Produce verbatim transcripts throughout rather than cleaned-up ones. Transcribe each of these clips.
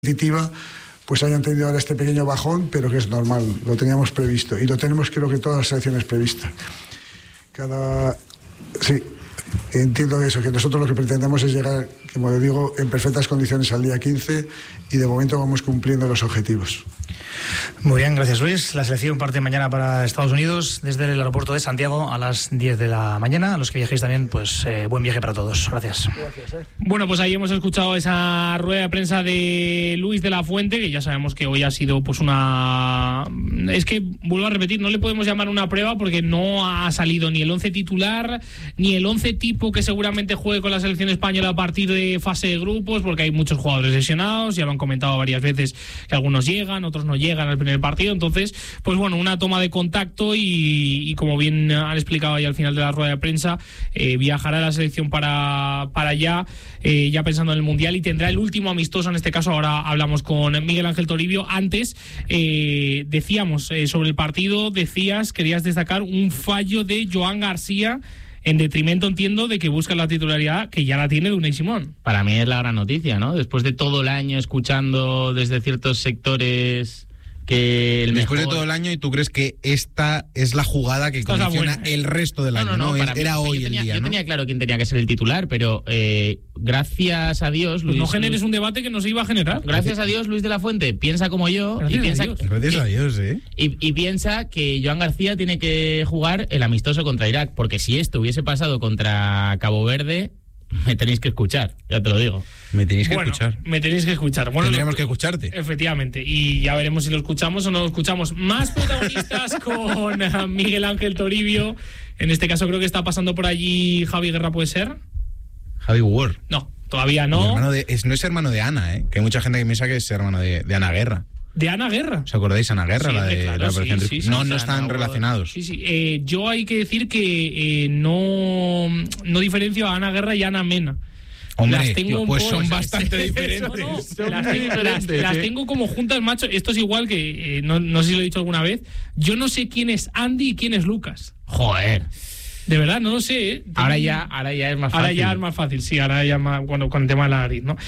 competitiva, pues hayan tenido ahora este pequeño bajón, pero que es normal, lo teníamos previsto y lo tenemos, creo que todas las selecciones previstas. Cada... Sí, entiendo eso, que nosotros lo que pretendemos es llegar, como le digo, en perfectas condiciones al día quince y de momento vamos cumpliendo los objetivos. Muy bien, gracias Luis. La selección parte mañana para Estados Unidos desde el aeropuerto de Santiago a las diez de la mañana. A los que viajéis también, pues eh, buen viaje para todos. Gracias. Gracias eh. Bueno, pues ahí hemos escuchado esa rueda de prensa de Luis de la Fuente, que ya sabemos que hoy ha sido pues una... Es que, vuelvo a repetir, no le podemos llamar una prueba porque no ha salido ni el once titular, ni el once tipo que seguramente juegue con la selección española a partir de fase de grupos, porque hay muchos jugadores lesionados, ya lo han comentado varias veces que algunos llegan, otros no llegan al primer partido. Entonces, pues bueno, una toma de contacto y, y como bien han explicado ahí al final de la rueda de prensa, eh, viajará la selección para, para allá, eh, ya pensando en el Mundial, y tendrá el último amistoso, en este caso ahora hablamos con Miguel Ángel Toribio. Antes eh, decíamos eh, sobre el partido, decías, querías destacar un fallo de Joan García, en detrimento, entiendo, de que busca la titularidad que ya la tiene de Unai Simón. Para mí es la gran noticia, ¿no? Después de todo el año escuchando desde ciertos sectores que el Después mejor... de todo el año, ¿y tú crees que esta es la jugada que esta condiciona el resto del año? No, no, no, no era mí, hoy yo tenía, el día, yo ¿no? tenía claro quién tenía que ser el titular, pero eh, gracias a Dios, Luis... Pues no generes un debate que no se iba a generar. Gracias a Dios, Luis de la Fuente piensa como yo gracias y piensa... A Dios. Gracias a Dios, ¿eh? Y, y piensa que Joan García tiene que jugar el amistoso contra Irak, porque si esto hubiese pasado contra Cabo Verde... Me tenéis que escuchar, ya te lo digo. Me tenéis que bueno, escuchar. Me tenéis que escuchar. Bueno, Tendríamos lo, que escucharte. Efectivamente. Y ya veremos si lo escuchamos o no lo escuchamos. Más protagonistas con Miguel Ángel Toribio. En este caso creo que está pasando por allí Javi Guerra, ¿puede ser? Javi Ward. No, todavía no. De, es, no es hermano de Ana, ¿eh? Que hay mucha gente que piensa que es hermano de, de Ana Guerra. ¿De Ana Guerra? ¿Os acordáis? Ana Guerra, sí, la de claro, la sí, sí, sí, No, sí, no están Ana, relacionados. Sí, sí. Eh, yo hay que decir que eh, no, no diferencio a Ana Guerra y a Ana Mena. Hombre, las tengo tío, pues poco, son o sea, bastante diferentes. No, no, son las, muy tengo, diferentes, las, ¿eh? las tengo como juntas, macho. Esto es igual que, eh, no, no sé si lo he dicho alguna vez, yo no sé quién es Andy y quién es Lucas. Joder. De verdad, no lo sé, ¿eh? Ahora ya, ahora ya es más fácil. Ahora ya es más fácil, sí, ahora ya más, bueno, con el tema de la nariz, ¿no?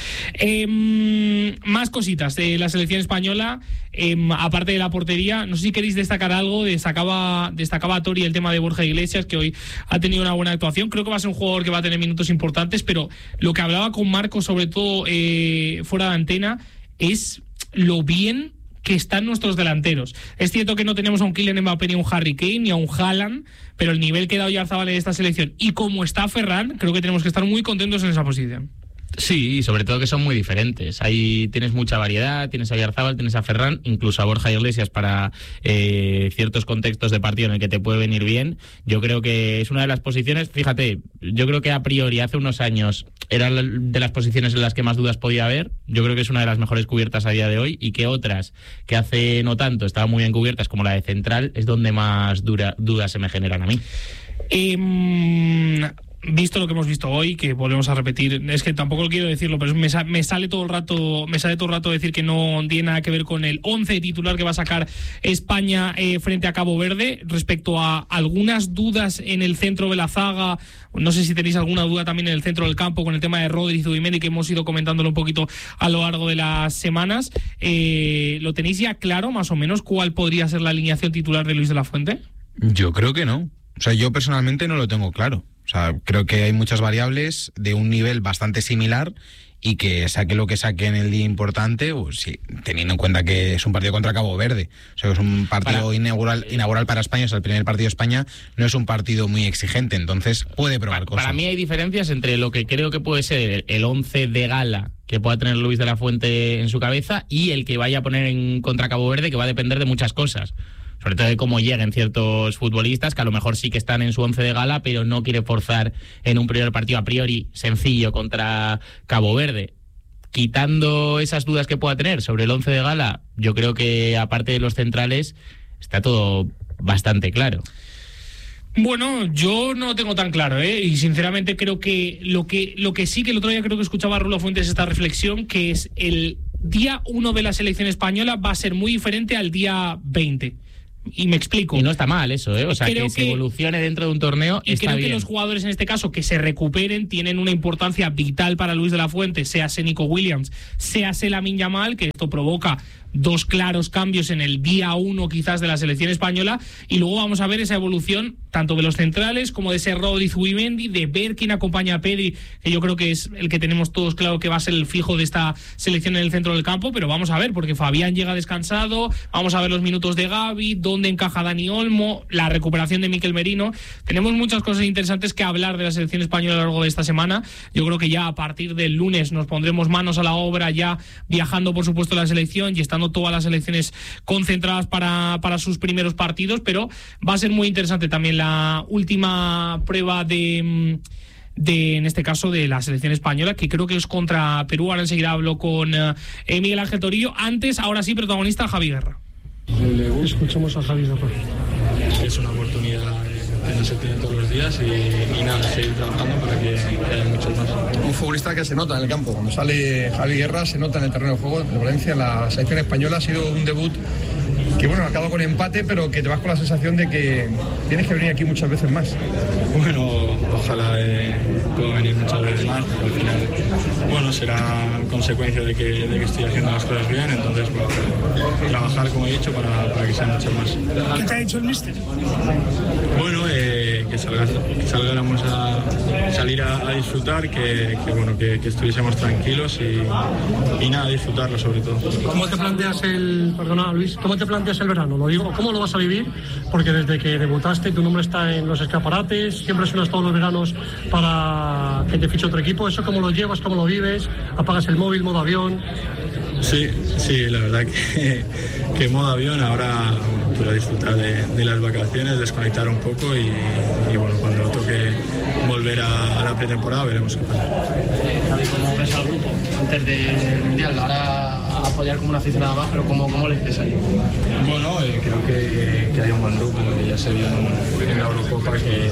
Eh, más cositas de la selección española, eh, aparte de la portería, no sé si queréis destacar algo. Destacaba, destacaba a Tori el tema de Borja Iglesias, que hoy ha tenido una buena actuación. Creo que va a ser un jugador que va a tener minutos importantes, pero lo que hablaba con Marco, sobre todo eh, fuera de antena, es lo bien que están nuestros delanteros. Es cierto que no tenemos a un Kylian Mbappé, ni a un Harry Kane, ni a un Haaland, pero el nivel que da Oyarzabal en esta selección y como está Ferran, creo que tenemos que estar muy contentos en esa posición. Sí, y sobre todo que son muy diferentes. Ahí tienes mucha variedad, tienes a Oyarzabal, tienes a Ferran, incluso a Borja Iglesias para eh, ciertos contextos de partido en el que te puede venir bien. Yo creo que es una de las posiciones, fíjate, yo creo que a priori hace unos años era de las posiciones en las que más dudas podía haber. Yo creo que es una de las mejores cubiertas a día de hoy, y que otras que hace no tanto estaban muy bien cubiertas, como la de central, es donde más dura, dudas se me generan a mí. Eh... Visto lo que hemos visto hoy, que volvemos a repetir, es que tampoco quiero decirlo, pero me, sa- me sale todo el rato, me sale todo el rato decir que no tiene nada que ver con el once titular que va a sacar España eh, frente a Cabo Verde. Respecto a algunas dudas en el centro de la zaga, no sé si tenéis alguna duda también en el centro del campo con el tema de Rodri y Zubimendi, que hemos ido comentándolo un poquito a lo largo de las semanas. Eh, ¿Lo tenéis ya claro, más o menos, cuál podría ser la alineación titular de Luis de la Fuente? Yo creo que no. O sea, yo personalmente no lo tengo claro. O sea, creo que hay muchas variables de un nivel bastante similar, y que saque lo que saque en el día importante, pues sí, teniendo en cuenta que es un partido contra Cabo Verde. O sea, que es un partido para, inaugural, inaugural para España, o sea, el primer partido de España, no es un partido muy exigente, entonces puede probar para, cosas. Para mí hay diferencias entre lo que creo que puede ser el once de gala que pueda tener Luis de la Fuente en su cabeza y el que vaya a poner en contra Cabo Verde, que va a depender de muchas cosas. Sobre todo de cómo lleguen ciertos futbolistas que a lo mejor sí que están en su once de gala, pero no quiere forzar en un primer partido a priori sencillo contra Cabo Verde. Quitando esas dudas que pueda tener sobre el once de gala, yo creo que aparte de los centrales está todo bastante claro. Bueno, yo no lo tengo tan claro, ¿eh? Y sinceramente creo que lo que lo que sí que el otro día creo que escuchaba a Rulo Fuentes esta reflexión, que es el día uno de la selección española va a ser muy diferente al día veinte. Y me explico. Y no está mal eso, ¿eh? O sea, creo que, que se evolucione dentro de un torneo y está creo bien. que los jugadores en este caso que se recuperen tienen una importancia vital para Luis de la Fuente, sea Nico Williams, sea Lamine Yamal, que esto provoca dos claros cambios en el día uno quizás de la selección española, y luego vamos a ver esa evolución tanto de los centrales como de ese Rodri, Zubimendi, de ver quién acompaña a Pedri, que yo creo que es el que tenemos todos claro que va a ser el fijo de esta selección en el centro del campo, pero vamos a ver, porque Fabián llega descansado, vamos a ver los minutos de Gavi, dónde encaja Dani Olmo, la recuperación de Mikel Merino. Tenemos muchas cosas interesantes que hablar de la selección española a lo largo de esta semana. Yo creo que ya a partir del lunes nos pondremos manos a la obra, ya viajando por supuesto la selección y estando todas las selecciones concentradas para, para sus primeros partidos, pero va a ser muy interesante también la última prueba de... de, en este caso, de la selección española, que creo que es contra Perú. Ahora enseguida hablo con eh, Miguel Ángel Torillo. Antes, ahora sí, protagonista Javi Guerra. Escuchamos a Javi Guerra. Es una oportunidad que no se tiene todos los días y, y nada, seguir trabajando para que, que haya muchos más. Un futbolista que se nota en el campo. Cuando sale Javi Guerra se nota en el terreno de juego. En Valencia, la selección española ha sido un debut que, bueno, acaba con empate, pero que te vas con la sensación de que tienes que venir aquí muchas veces más. Bueno, ojalá eh, pueda venir muchas veces más, porque al final, bueno, será consecuencia de que, de que estoy haciendo las cosas bien, entonces, bueno, trabajar, como he dicho, para, para que sean muchas más. ¿Qué te ha dicho el míster? Bueno, eh, que, salgas, que salgáramos a salir a, a disfrutar, que, que bueno, que, que estuviésemos tranquilos y, y nada, disfrutarlo sobre todo. ¿Cómo te planteas el, perdona Luis, cómo te planteas el verano? Lo digo, ¿cómo lo vas a vivir? Porque desde que debutaste tu nombre está en los escaparates, siempre suenas todos los veranos para que te fiche otro equipo. ¿Eso cómo lo llevas, cómo lo vives? ¿Apagas el móvil, modo avión? Sí, sí, la verdad que, que modo avión, ahora quiero disfrutar de, de las vacaciones, desconectar un poco y, y bueno, cuando toque volver a, a la pretemporada veremos qué pasa. ¿Cómo ves al grupo antes del Mundial? Ahora a apoyar como una aficionada más, pero ¿cómo, cómo le dices ahí? Bueno, eh, creo que, que hay un buen grupo, que ya se vio en, en la Eurocopa que,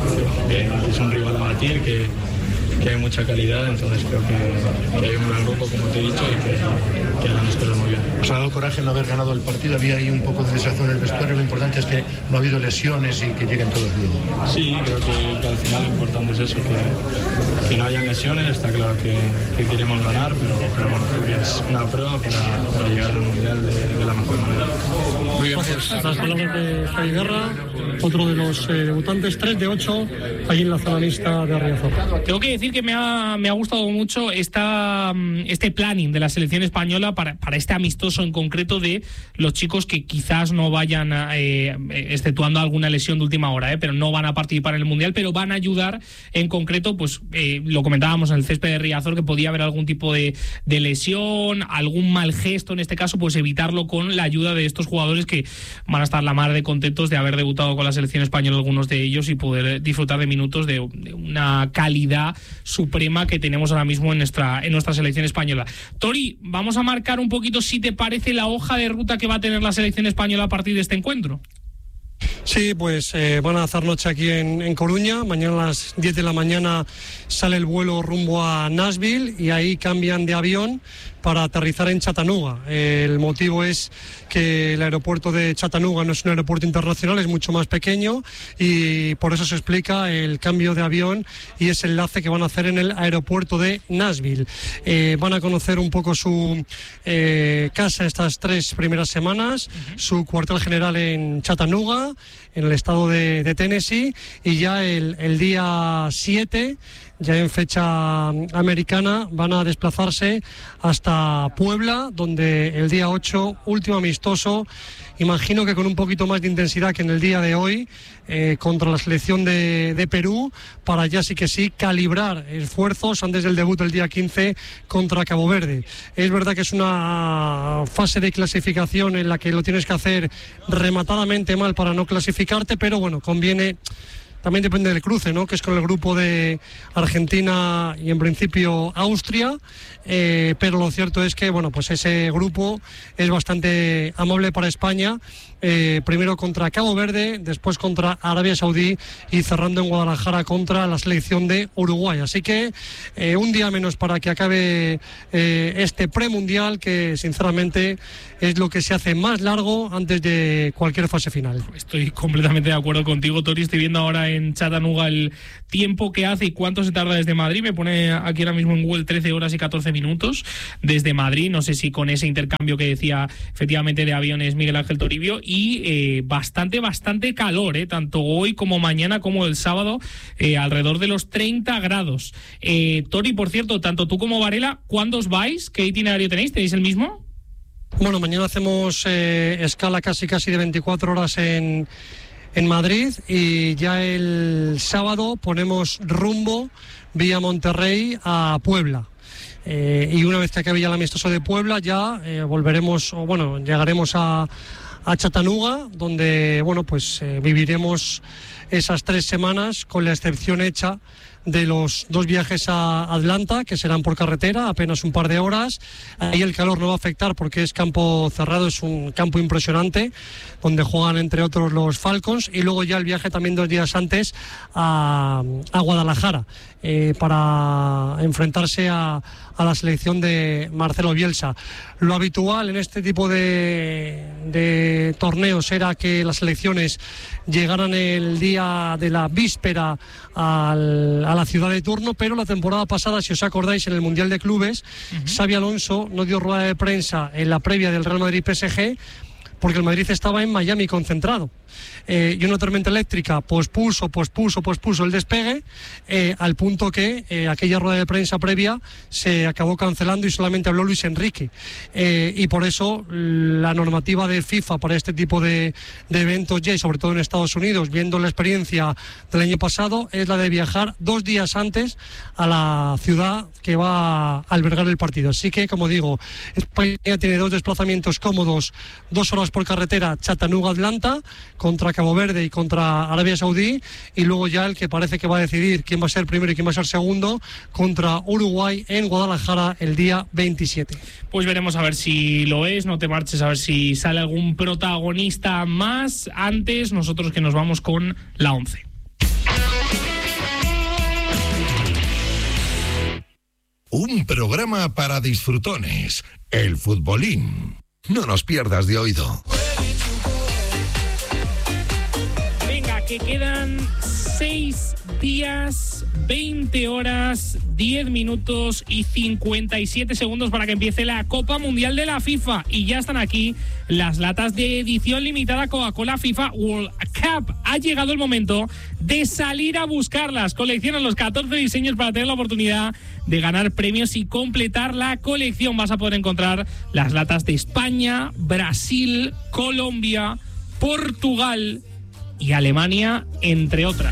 que es un rival a batir, que que hay mucha calidad, entonces creo que, que hay un gran grupo, como te he dicho, y que, que harán las cosas muy bien. ¿Os ha dado coraje no haber ganado el partido? Había ahí un poco de desazón en el vestuario, lo importante es que no ha habido lesiones y que lleguen todos bien. Sí, creo que, que al final lo importante es eso, que, que no hayan lesiones, está claro que, que queremos ganar, pero, pero bueno, creo que es una prueba para, para llegar al Mundial de, de la mejor manera. Muy bien, pues las palabras de Javi Guerra, otro de los eh, debutantes, tres de ocho, allí en la zona mixta de Riazor. Tengo que decir que me ha, me ha gustado mucho esta, este planning de la selección española para, para este amistoso en concreto de los chicos que quizás no vayan, a, eh, exceptuando alguna lesión de última hora, eh, pero no van a participar en el Mundial, pero van a ayudar en concreto, pues eh, lo comentábamos en el césped de Riazor, que podía haber algún tipo de, de lesión, algún mal gesto en este caso, pues evitarlo con la ayuda de estos jugadores que van a estar la mar de contentos de haber debutado con la selección española, algunos de ellos, y poder disfrutar de minutos de, de una calidad suprema que tenemos ahora mismo en nuestra, en nuestra selección española. Tori, vamos a marcar un poquito, si te parece, la hoja de ruta que va a tener la selección española a partir de este encuentro. Sí, pues eh, van a hacer noche aquí en, en Coruña. Mañana a las diez de la mañana sale el vuelo rumbo a Nashville y ahí cambian de avión para aterrizar en Chattanooga. El motivo es que el aeropuerto de Chattanooga no es un aeropuerto internacional, es mucho más pequeño y por eso se explica el cambio de avión y ese enlace que van a hacer en el aeropuerto de Nashville. Eh, van a conocer un poco su eh, casa estas tres primeras semanas, uh-huh. su cuartel general en Chattanooga, en el estado de, de Tennessee, y ya el, el día siete, ya en fecha americana, van a desplazarse hasta Puebla, donde el día ocho, último amistoso, imagino que con un poquito más de intensidad que en el día de hoy, eh, contra la selección de, de Perú, para ya sí que sí calibrar esfuerzos antes del debut el día quince contra Cabo Verde. Es verdad que es una fase de clasificación en la que lo tienes que hacer rematadamente mal para no clasificarte, pero bueno, conviene también depende del cruce, ¿no? Que es con el grupo de Argentina y en principio Austria, eh, pero lo cierto es que, bueno, pues ese grupo es bastante amable para España. Eh, primero contra Cabo Verde, después contra Arabia Saudí y cerrando en Guadalajara contra la selección de Uruguay. Así que eh, un día menos para que acabe eh, este premundial, que sinceramente es lo que se hace más largo antes de cualquier fase final. Estoy completamente de acuerdo contigo, Tori. Estoy viendo ahora en Chattanooga el tiempo que hace y cuánto se tarda desde Madrid. Me pone aquí ahora mismo en Google trece horas y catorce minutos desde Madrid. No sé si con ese intercambio que decía efectivamente de aviones Miguel Ángel Toribio. Y eh, bastante, bastante calor, eh, tanto hoy como mañana como el sábado, eh, alrededor de los treinta grados. Eh, Tori, por cierto, tanto tú como Varela, ¿cuándo os vais? ¿Qué itinerario tenéis? ¿Tenéis el mismo? Bueno, mañana hacemos eh, escala casi casi de veinticuatro horas en, en Madrid, y ya el sábado ponemos rumbo vía Monterrey a Puebla. Eh, y una vez que acabe ya el amistoso de Puebla, ya eh, volveremos, o bueno, llegaremos a a Chattanooga, donde bueno pues eh, viviremos esas tres semanas, con la excepción hecha de los dos viajes a Atlanta, que serán por carretera, apenas un par de horas. Ahí el calor no va a afectar porque es campo cerrado, es un campo impresionante, donde juegan entre otros los Falcons, y luego ya el viaje también dos días antes a, a Guadalajara, eh, para enfrentarse a, a la selección de Marcelo Bielsa. Lo habitual en este tipo de, de torneos era que las selecciones llegaran el día de la víspera al, a la ciudad de turno, pero la temporada pasada, si os acordáis, en el Mundial de Clubes, uh-huh. Xabi Alonso no dio rueda de prensa en la previa del Real Madrid P S G, porque el Madrid estaba en Miami concentrado. Eh, y una tormenta eléctrica pospuso, pospuso, pospuso el despegue, eh, al punto que eh, aquella rueda de prensa previa se acabó cancelando y solamente habló Luis Enrique. Eh, y por eso la normativa de FIFA para este tipo de, de eventos, ya y sobre todo en Estados Unidos, viendo la experiencia del año pasado, es la de viajar dos días antes a la ciudad que va a albergar el partido. Así que, como digo, España tiene dos desplazamientos cómodos, dos horas por carretera, Chattanooga-Atlanta, contra Cabo Verde y contra Arabia Saudí, y luego ya el que parece que va a decidir quién va a ser primero y quién va a ser segundo, contra Uruguay en Guadalajara el día veintisiete. Pues veremos a ver si lo es, no te marches, a ver si sale algún protagonista más. Antes, nosotros que nos vamos con la once. Un programa para disfrutones, el futbolín. No nos pierdas de oído. Que quedan seis días, veinte horas, diez minutos y cincuenta y siete segundos para que empiece la Copa Mundial de la FIFA. Y ya están aquí las latas de edición limitada Coca-Cola FIFA World Cup. Ha llegado el momento de salir a buscarlas. Colecciona los catorce diseños para tener la oportunidad de ganar premios y completar la colección. Vas a poder encontrar las latas de España, Brasil, Colombia, Portugal y Alemania, entre otras.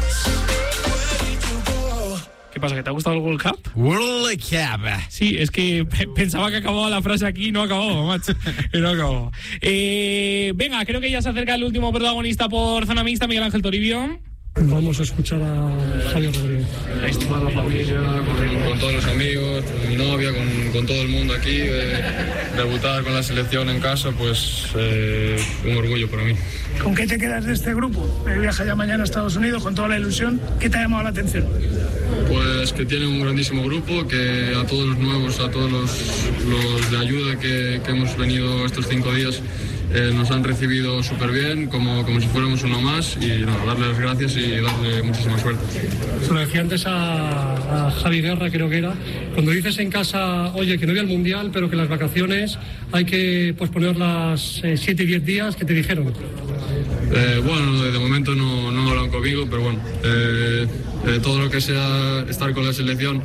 ¿Qué pasa? ¿Que te ha gustado el World Cup? World Cup. Sí, es que pensaba que acababa la frase aquí y no acababa, macho. Y no acababa. Eh, venga, creo que ya se acerca el último protagonista por zona mixta, Miguel Ángel Toribio. Vamos a escuchar a Javier Rodríguez. Con la familia, con, con todos los amigos, con mi novia, con, con todo el mundo aquí. Eh, debutar con la selección en casa, pues eh, un orgullo para mí. ¿Con qué te quedas de este grupo? El viaje ya mañana a Estados Unidos con toda la ilusión. ¿Qué te ha llamado la atención? Pues que tiene un grandísimo grupo, que a todos los nuevos, a todos los, los de ayuda que, que hemos venido estos cinco días, Eh, nos han recibido súper bien, como, como si fuéramos uno más, y no, darle las gracias y darle muchísima suerte. Se lo decía antes a, a Javi Guerra, creo que era, cuando dices en casa, oye, que no voy al Mundial, pero que las vacaciones hay que posponerlas eh, siete y diez días, ¿qué te dijeron? Eh, bueno, de, de momento no, no hablan conmigo, pero bueno, eh, eh, todo lo que sea estar con la selección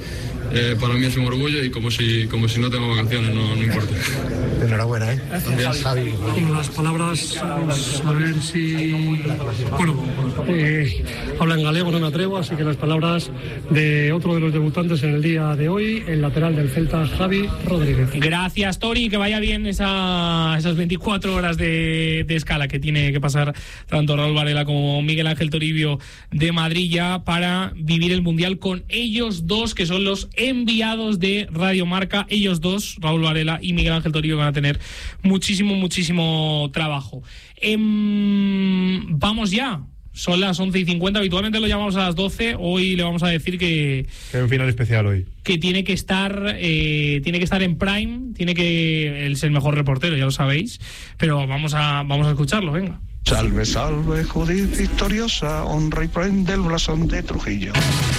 eh, para mí es un orgullo y como si, como si no tengo vacaciones, no, no importa. Enhorabuena, ¿eh? Gracias, Javi. Con las palabras, vamos a ver si... Bueno, eh, habla en galego, no me atrevo, así que las palabras de otro de los debutantes en el día de hoy, el lateral del Celta, Javi Rodríguez. Gracias, Tori, que vaya bien esa, esas veinticuatro horas de, de escala que tiene que pasar tanto Raúl Varela como Miguel Ángel Toribio de Madrid ya para vivir el Mundial con ellos dos, que son los enviados de Radio Marca. Ellos dos, Raúl Varela y Miguel Ángel Toribio, van a tener muchísimo, muchísimo trabajo. Em, vamos ya. Son las once y cincuenta, habitualmente lo llamamos a las doce, hoy le vamos a decir que... Que hay un final especial hoy. Que tiene que estar eh, tiene que estar en Prime, tiene que... Él es el mejor reportero, ya lo sabéis, pero vamos a, vamos a escucharlo, venga. Salve, salve, Judith victoriosa, honra y prende el blasón de Trujillo.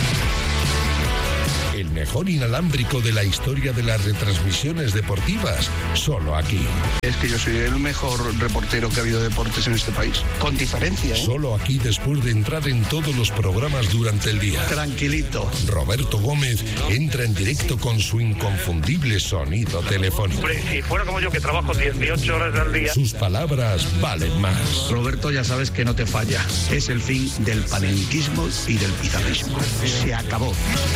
El mejor inalámbrico de la historia de las retransmisiones deportivas, solo aquí. Es que yo soy el mejor reportero que ha habido de deportes en este país, con diferencia, ¿eh? Solo aquí después de entrar en todos los programas durante el día. Tranquilito. Roberto Gómez entra en directo con su inconfundible sonido telefónico. Hombre, si fuera como yo que trabajo dieciocho horas al día. Sus palabras valen más. Roberto, ya sabes que no te falla. Es el fin del panenquismo y del pizarrismo. Se acabó.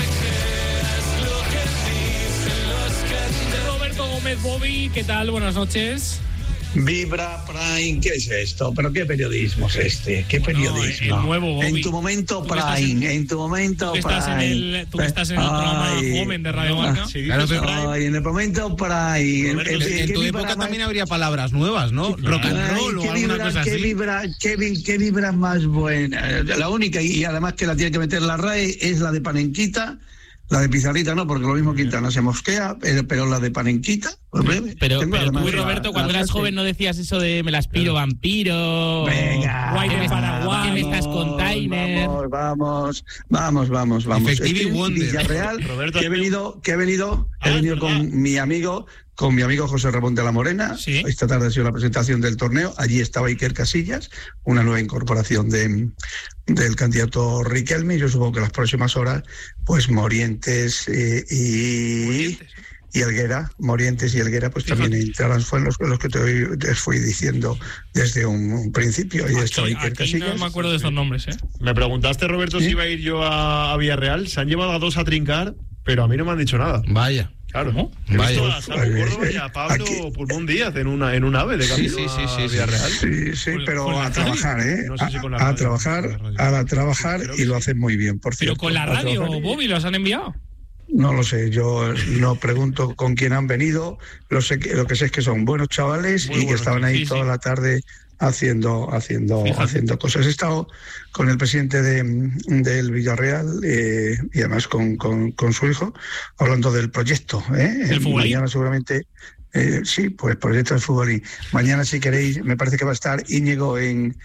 Gómez, Bobby, ¿qué tal? Buenas noches. Vibra Prime, ¿qué es esto? ¿Pero qué periodismo es este? ¿Qué bueno, periodismo? El nuevo Bobby. En tu momento Prime, en, en tu momento tú Prime. Estás en el, tú que estás en el programa Ay, joven de Radio Marca. Sí, claro, pero Ay, en el momento Prime. En, en, en tu época más... también habría palabras nuevas, ¿no? Rock and roll o alguna cosa qué así. Vibra, qué, qué vibra más buena. La única, y además que la tiene que meter la R A E, es la de Panenquita. La de Pizarrita no, porque lo mismo Quintana se mosquea, pero, pero la de Panenquita, pues breve. Pero, Tengo pero tú, la, Roberto, la, cuando la, eras la, joven no decías eso de me la aspiro vampiro. Venga, guay de vamos, Paraguay, ¿qué me estás container? Vamos, vamos, vamos, vamos, vamos. Effective Wonder. Villarreal, Roberto, que he venido, que he venido, he Ah, venido ah. con mi amigo, con mi amigo José Ramón de la Morena. Sí. Esta tarde ha sido la presentación del torneo. Allí estaba Iker Casillas, una nueva incorporación de del candidato Riquelme. Yo supongo que las próximas horas, pues Morientes eh, y... Morientes. y Helguera, Morientes y Helguera, pues Fíjate. también entrarán, fueron los, los que te, te fui diciendo desde un, un principio. Y estaba Aquí, Iker aquí Casillas. no me acuerdo de estos nombres, ¿eh? Me preguntaste, Roberto, ¿Sí? si iba a ir yo a, a Villarreal. Se han llevado a dos a trincar, pero a mí no me han dicho nada. Vaya. Claro. ¿Cómo? He Vaya. visto a Samu Córdoba y a Pablo Aquí- Pulmón Díaz en una en un ave de camino Sí, sí, sí, a sí, sí. Villarreal. Sí, sí, Con- pero con la a radio. trabajar, ¿eh? No sé si con la a, radio, a trabajar, con la radio. a trabajar Creo y que lo sí. hacen muy bien, por Pero cierto. con la A radio, trabajar. Bobby, ¿los han enviado? No lo sé, yo no pregunto con quién han venido. Lo sé que, lo que sé es que son buenos chavales Muy y que buenos, estaban ahí sí, toda sí. la tarde haciendo haciendo Fíjate. haciendo cosas. He estado con el presidente de, del Villarreal eh, y además con, con, con su hijo hablando del proyecto. ¿eh? ¿Del futbolín? Mañana seguramente eh, sí, pues proyecto del futbolín. Mañana si queréis, me parece que va a estar Íñigo en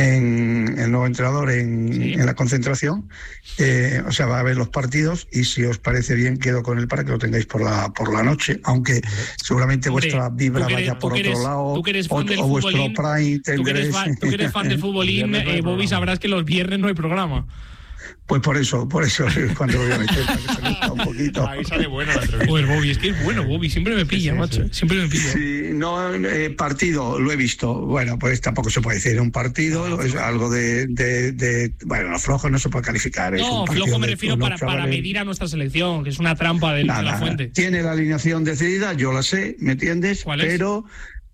en el nuevo entrenador en, Sí. en la concentración, eh, o sea, va a ver los partidos y si os parece bien quedo con él para que lo tengáis por la por la noche, aunque seguramente Hombre, vuestra vibra tú que eres- vaya tú por que otro eres- lado tú que eres o, fan del o vuestro futbolín, prime Tú que, eres tendréis. fan, tú que eres fan del futbolín, Viernes no hay eh, Bobby, programa. sabrás que los viernes no hay programa. Pues por eso, por eso es cuando lo voy a meter, para que se luzca un poquito. Ahí sale buena la entrevista. Pues Bobby, es que es bueno, Bobby, siempre me pilla, sí, macho, sí. siempre me pilla. Sí, no, eh, partido, lo he visto. Bueno, pues tampoco se puede decir un partido, es algo de, de, de bueno, los flojos no se puede calificar. es No, un partido flojo me de refiero unos para, para chavales. medir a nuestra selección, que es una trampa de, de Nada, la fuente. tiene la alineación decidida, yo la sé, ¿me entiendes? ¿Cuál es? Pero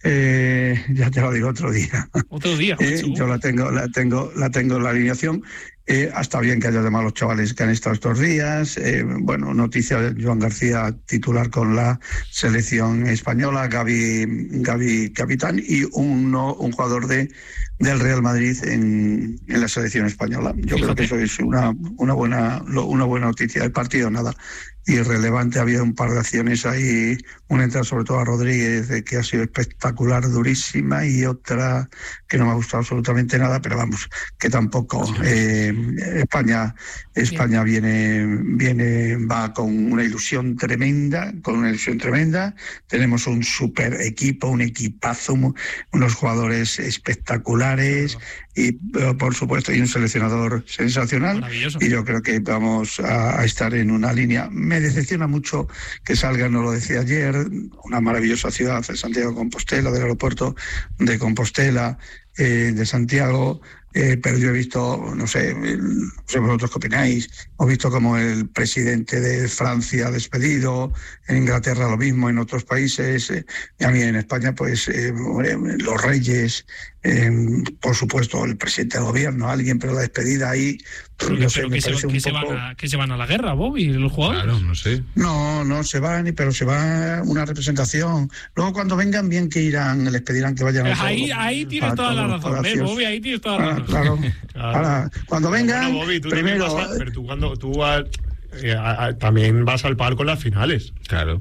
eh, ya te lo digo otro día. Otro día, Eh, macho. yo la tengo, la tengo, la tengo en la alineación. Eh, está bien que haya llamado a los chavales que han estado estos días. Eh, bueno, noticia de Joan García titular con la selección española, Gavi, Gavi capitán y uno, un jugador de del Real Madrid en, en la selección española. Yo Fíjate. creo que eso es una, una buena, una buena noticia. El partido nada irrelevante, había un par de acciones ahí, una entrada sobre todo a Rodríguez eh, que ha sido espectacular, durísima, y otra que no me ha gustado absolutamente nada, pero vamos, que tampoco eh, España España viene viene va con una ilusión tremenda, con una ilusión tremenda. Tenemos un super equipo, un equipazo, unos jugadores espectaculares y por supuesto hay un seleccionador sensacional y yo creo que vamos a, a estar en una línea. Me decepciona mucho que salga, no lo decía ayer, una maravillosa ciudad, Santiago de Compostela, del aeropuerto de Compostela, eh, de Santiago. Eh, pero yo he visto, no sé, no sé vosotros qué opináis, hemos visto como el presidente de Francia ha despedido, en Inglaterra lo mismo, en otros países, eh, y a mí en España, pues eh, los reyes, eh, por supuesto el presidente del gobierno, alguien, pero la despedida ahí, pues, pero, no sé, pero me que, se, parece que, un se poco... van a, que se van a la guerra, Bobby, los jugadores. Claro, no sé. No, no se van, pero se va una representación. Luego cuando vengan, bien que irán, les pedirán que vayan a Ahí, todos, ahí tienes a toda la todos los razón, ¿eh, palacios. Bobby? Ahí tienes toda la Ah, razón. claro. Claro. Ahora, cuando vengan, Bueno, Bobby, tú primero... también vas a- pero tú cuando tú a- eh, a- a- también vas al palco en las finales. Claro.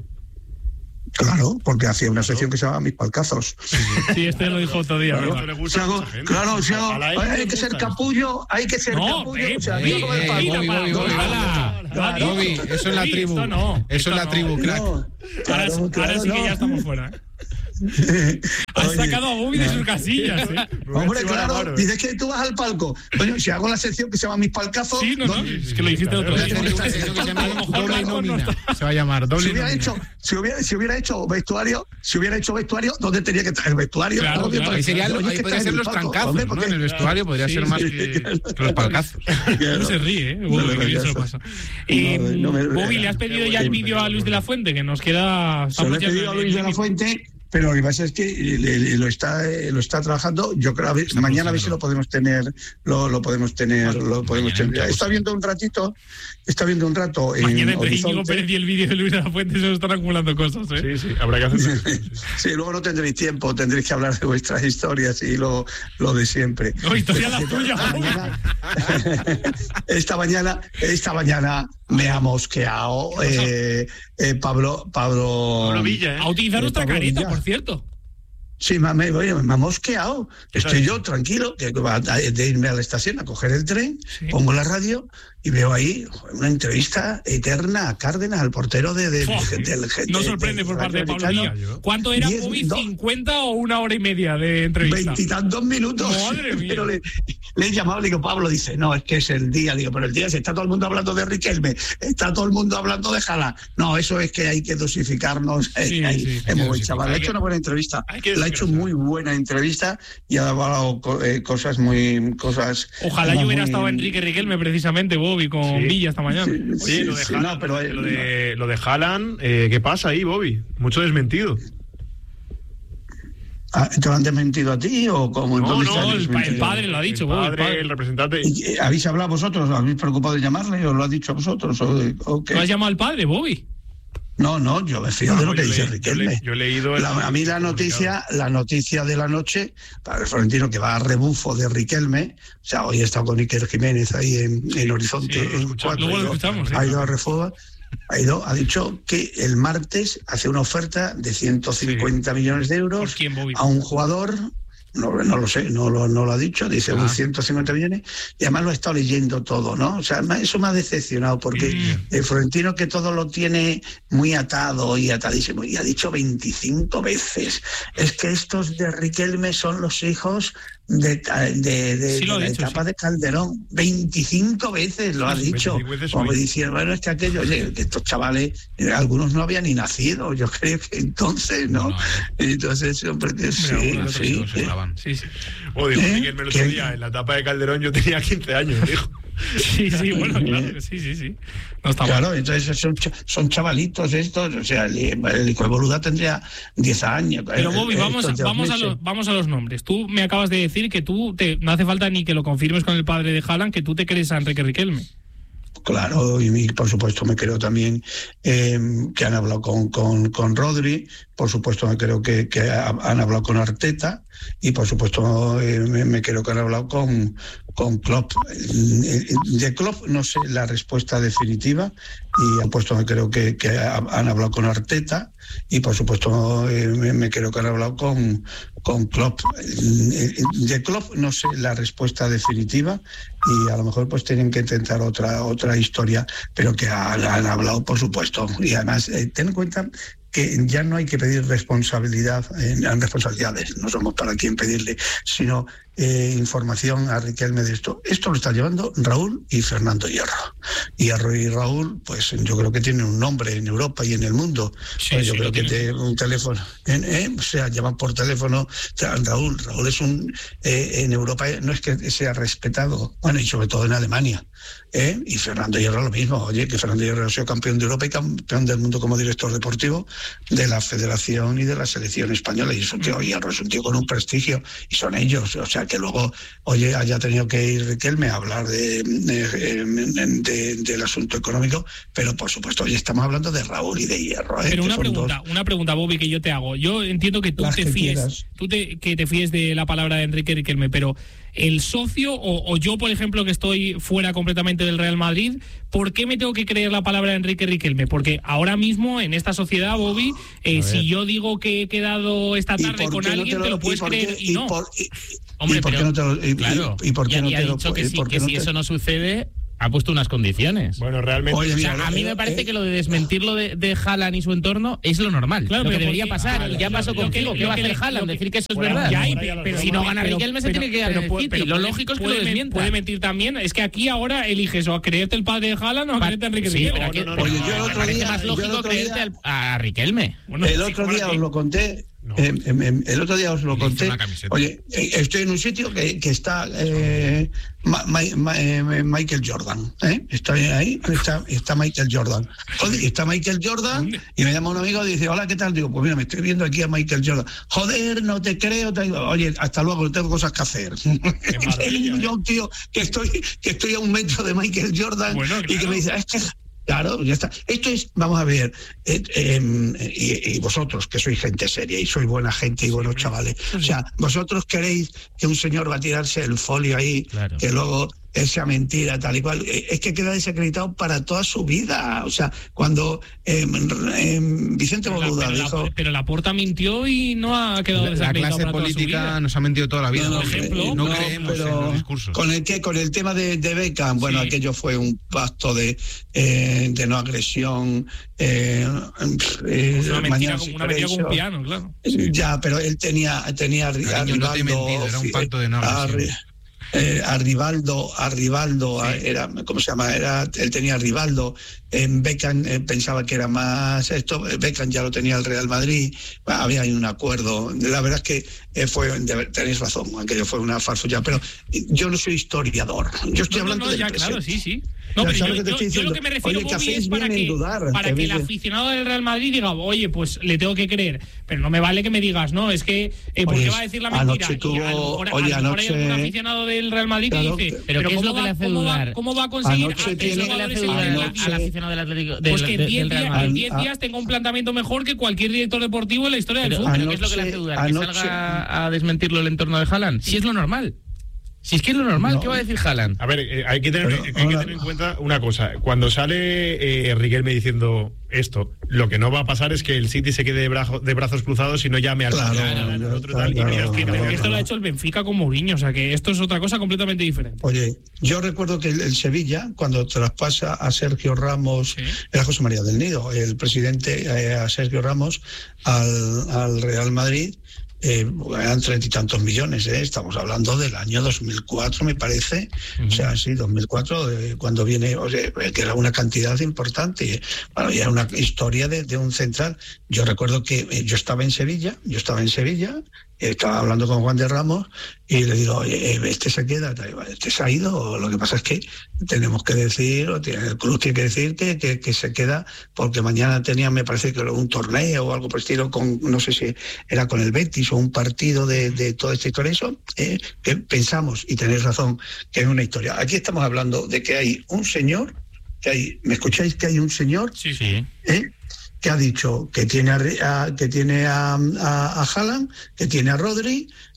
Claro, porque hacía una sección que se llama Mis Palcazos. Sí, este lo dijo otro día, Claro, ¿verdad? si hago- claro, si hago- A la X hay le que ser gusta. capullo, hay que ser No, capullo. eh, o sea, Bobby, yo como el eh, palco. Bobby, Bobby, Bobby, Claro. Bobby, eso es la Sí, tribu. esto no, Eso es la esto tribu, no. crack. Ahora, Claro, claro, ahora sí que no. ya estamos fuera. ¿eh? Has Oye, sacado a Bobby de sus casillas, ¿eh? Hombre, claro, dices que tú vas al palco. Coño, si hago la sección que se llama Mis Palcazos. Sí, no, no, ¿dónde? es que lo dijiste el otro Voy a día. hacer una sección que se llama doble nómina. Se va a llamar Si doble hubiera, nómina. hecho, si, hubiera, si hubiera hecho vestuario, si hubiera hecho vestuario, ¿dónde tenía que estar el vestuario? Claro, ¿Dónde claro. para- Ahí, sería, Oye, ahí que podría está ser en los el palco. trancazos, Hombre, ¿no? porque- En el vestuario podría Sí, ser sí, más sí. que, que los palcazos. No se ríe, ¿eh? Bobby, que bien se lo pasa. Eh, No, no me- Bobby, ¿le has pedido ya el vídeo a Luis de la Fuente? Que nos queda... Se lo he estamos ya pedido a en el Luis de la límite. Fuente, pero lo que pasa es que le- le- lo está eh, lo está trabajando. Yo creo a ver, mañana a ver si lo podemos tener, lo, lo podemos tener, lo podemos tener. Está viendo un ratito, está viendo un rato en Mañana entre Íñigo Horizonte. Pérez y el vídeo de Luis de la Fuente se nos están acumulando cosas, ¿eh? Sí, sí, habrá que hacer. Sí, luego no tendréis tiempo, tendréis que hablar de vuestras historias y lo, lo de siempre. No, historia la tuya, Bobby. Esta mañana, esta mañana me ha mosqueado eh, eh, Pablo, Pablo, Pablo Villa, ¿eh? A utilizar Eh, nuestra Pablo carita, Villa. por cierto. Sí, me, me, oye, me ha mosqueado. Estoy yo tranquilo, que va de de irme a la estación a coger el tren, pongo la radio y veo ahí una entrevista eterna a Cárdenas, al portero de, de, Fua, de- del No de- sorprende del por parte de Rayo Pablo Vallecano. Villa. ¿Cuánto era, Diez, Bobby? no. ¿cincuenta o una hora y media de entrevista? Veintitantos minutos. Madre mía. Pero le, le he llamado, le digo, Pablo, dice, no, es que es el día. Digo, pero el día, si está todo el mundo hablando de Riquelme, está todo el mundo hablando de Jala. No, eso es que hay que dosificarnos. Sí, Ahí, sí, es muy buen dosificar. chaval. Le ha Hay hecho que- una buena entrevista. hay que Le ha hecho muy buena entrevista y ha hablado co- eh, cosas muy. cosas Ojalá yo hubiera muy- estado Enrique Riquelme precisamente, Bobby, con Sí. Villa esta mañana. Oye, lo de sí, Haaland, no, pero, eh, lo de, lo de Haaland, eh, ¿qué pasa ahí, Bobby? Mucho desmentido. Ah, ¿te lo han desmentido a ti o como No, no, el, pa- el padre lo ha dicho, El Bobby. el padre, padre. el representante. ¿Y, eh, ¿Habéis hablado vosotros? ¿Os habéis preocupado de llamarle o lo ha dicho a vosotros? ¿O, o qué? ¿Tú has llamado al padre, Bobby? No, no, yo me fío No, de lo yo que le- dice yo Riquelme. le- yo he leído el- La- a mí la noticia, la noticia de la noche, para el Florentino que va a rebufo de Riquelme, o sea, hoy he estado con Iker Jiménez ahí en, en Horizonte, Sí, lo en escuchamos, cuatro, luego lo ha ido- escuchamos, sí. ha ido a Refoba, ha ido, ha dicho que el martes hace una oferta de ciento cincuenta millones de euros ¿Por quién, Bobby? a un jugador. No, no lo sé, no lo, no lo ha dicho, dice Ah. unos ciento cincuenta millones, y además lo he estado leyendo todo, ¿no? O sea, me- eso me ha decepcionado, porque Mm. el Florentino que todo lo tiene muy atado y atadísimo, y ha dicho veinticinco veces, es que estos de Riquelme son los hijos de, de, de- Sí, lo de ha la dicho, etapa sí. de Calderón, veinticinco veces lo ha Sí, dicho, veinticinco veces como hoy. diciendo, bueno, es que aquello, oye, que estos chavales, eh, algunos no habían ni nacido, yo creo que entonces, ¿no? No, no, Entonces, hombre, que sí, Hombre, algunos sí, No se eh. graban. Sí, sí. O dijo ¿Eh? Riquelme el otro ¿Qué? día, en la etapa de Calderón yo tenía quince años, dijo. Sí, sí, bueno, claro que sí, sí, sí. No está Claro, mal. entonces son, cha- son chavalitos estos, o sea, el, el hijo de Boluda tendría diez años. Pero Bobby, Eh, vamos, estos de vamos, a meses. los, vamos a los nombres. Tú me acabas de decir que tú, te, no hace falta ni que lo confirmes con el padre de Haaland, que tú te crees a Enrique Riquelme. Claro, y mi- por supuesto me creo también eh, que han hablado con, con, con Rodri, por supuesto me creo que, que ha- han hablado con Arteta y por supuesto eh, me, me creo que han hablado con, con Klopp. Eh, De Klopp no sé la respuesta definitiva y por supuesto me creo que, que ha- han hablado con Arteta y por supuesto eh, me, me creo que han hablado con, con Klopp. Eh, De Klopp no sé la respuesta definitiva y a lo mejor pues tienen que intentar otra otra historia, pero que han, han hablado por supuesto y además eh, ten en cuenta que ya no hay que pedir responsabilidad, en, en responsabilidades, no somos para quien pedirle, sino eh, información a Riquelme de esto. Esto lo está llevando Raúl y Fernando Hierro. Hierro y Raúl, pues yo creo que tienen un nombre en Europa y en el mundo. Sí, pues yo sí, creo que te, un teléfono, eh, eh, o sea, llaman por teléfono. O sea, Raúl, Raúl es un, eh, en Europa no es que sea respetado, bueno, y sobre todo en Alemania. ¿Eh? Y Fernando Hierro lo mismo. Oye, que Fernando Hierro ha sido campeón de Europa y campeón del mundo como director deportivo de la Federación y de la Selección Española. Y es un tío, Hierro es un tío con un prestigio, y son ellos. O sea, que luego, oye, haya tenido que ir Riquelme a hablar de, de, de, de, del asunto económico, pero por supuesto, hoy estamos hablando de Raúl y de Hierro. ¿eh? Pero una pregunta, dos... una pregunta, Bobby, que yo te hago. Yo entiendo que tú Las te que fíes, quieras. tú te, que te fíes de la palabra de Enrique Riquelme, pero el socio, o, o yo, por ejemplo, que estoy fuera completamente del Real Madrid, ¿por qué me tengo que creer la palabra de Enrique Riquelme? Porque ahora mismo, en esta sociedad, Bobby, eh, si yo digo que he quedado esta tarde con alguien, no te, lo, te lo puedes creer y, y no. Por, y, Hombre, ¿y por pero, qué no te lo, y, claro, y, y por qué y, no y te ha lo dicho que, sí, que no si te... eso no sucede, ha puesto unas condiciones. Bueno, realmente. Oye, o sea, a mí me parece eh, que lo de desmentirlo de, de Haaland y su entorno es lo normal. Claro, lo que debería porque, pasar. Claro, y ya pasó contigo. ¿Qué va a hacer Haaland? Decir que eso es bueno, verdad. Ya hay, pero, pero si no gana Riquelme se tiene que quedar en el City. Lo lógico es que lo desmienta. Puede mentir también. Es que aquí ahora eliges o a creerte el padre de Haaland o a creerte a Enrique Riquelme. Sí, pero oye, yo el otro día más lógico creerte a Riquelme. El otro día os lo conté. No. Eh, eh, el otro día os lo conté. Oye, eh, estoy en un sitio que, que está eh, ma, ma, ma, eh, Michael Jordan. ¿eh? Estoy ahí, está, está Michael Jordan. Joder, está Michael Jordan y me llama un amigo y dice, hola, ¿qué tal? Digo, pues mira, me estoy viendo aquí a Michael Jordan. Joder, no te creo. Te digo, oye, hasta luego, tengo cosas que hacer. Yo, un tío, que estoy, que estoy a un metro de Michael Jordan bueno, claro. y que me dice, es que... Claro, ya está. Esto es, vamos a ver, eh, eh, y, y vosotros, que sois gente seria y sois buena gente y buenos chavales, o sea, vosotros queréis que un señor va a tirarse el folio ahí, claro. que luego esa mentira, tal y cual, es que queda desacreditado para toda su vida. O sea, cuando eh, eh, Vicente Boluda dijo... La, pero Laporta mintió y no ha quedado la, desacreditado. La clase política nos ha mentido toda la vida. No, no, por ejemplo, no, no creemos pero en los discursos. ¿Con el qué? Con el tema de, de Beckham. Bueno, sí. Aquello fue un pacto de, eh, de no agresión. Eh, eh, una mentira, como, una mentira con un piano, claro. Sí. Ya, pero él tenía, tenía a Rivaldo... No te he mentido, era un pacto de no agresión. A, Eh, a Rivaldo, a Rivaldo sí. era, ¿cómo se llama? Era, él tenía a Rivaldo, en Beckham eh, pensaba que era más esto, Beckham ya lo tenía el Real Madrid, bueno, había un acuerdo, la verdad es que eh, fue, tenéis razón, aquello fue una farfulla, pero yo no soy historiador, yo estoy no, hablando no, no, del ya, presente. Claro, sí, sí. No, pero yo, yo, yo lo que me refiero, oye, Bobby, es para que, dudar, para que el aficionado del Real Madrid diga, oye, pues le tengo que creer, pero no me vale que me digas, no, es que, eh, ¿por qué va a decir la mentira? Tuvo, y a lo mejor, oye, a lo mejor anoche, hay algún aficionado del Real Madrid claro, que dice, pero, pero ¿qué es lo que va, le hace cómo dudar? Va, ¿Cómo va a conseguir ¿Qué es lo que le hace dudar al aficionado del Atlético? Pues que en diez días tenga un planteamiento mejor que cualquier director deportivo en la historia del fútbol. ¿Pero qué es lo que le hace dudar? ¿Que salga a desmentirlo el entorno de Haaland? Si es lo normal. Si es que es lo normal, no. ¿Qué va a decir Haaland? A ver, eh, hay, que tener, Pero, hay que tener en cuenta una cosa. Cuando sale eh, Riquelme diciendo esto, lo que no va a pasar es que el City se quede de, brazo, de brazos cruzados y no llame al claro, claro, claro, otro claro, tal. Claro, y mira, claro, que, claro, esto lo ha hecho el Benfica con Mourinho, o sea que esto es otra cosa completamente diferente. Oye, yo recuerdo que el, el Sevilla, cuando traspasa a Sergio Ramos, ¿sí? Era José María del Nido, el presidente, eh, a Sergio Ramos al, al Real Madrid, Eh, eran treinta y tantos millones, ¿eh? Estamos hablando del año dos mil cuatro, me parece, uh-huh. O sea, sí, dos mil cuatro, eh, cuando viene, o sea, que era una cantidad importante, bueno, y era una historia de, de un central. Yo recuerdo que eh, yo estaba en Sevilla, yo estaba en Sevilla, estaba hablando con Juan de Ramos y le digo, oye, este se queda, este se ha ido, lo que pasa es que tenemos que decir, o tiene, el club tiene que decir que, que, que se queda, porque mañana tenía, me parece que un torneo o algo por el estilo, con, no sé si era con el Betis o un partido de, de toda esta historia, eso, eh, que pensamos, y tenéis razón, que es una historia. Aquí estamos hablando de que hay un señor, que hay, ¿me escucháis que hay un señor? Sí, sí. ¿Eh? Que ha dicho que tiene a, a que tiene a, a, a Haaland, que tiene a Rodri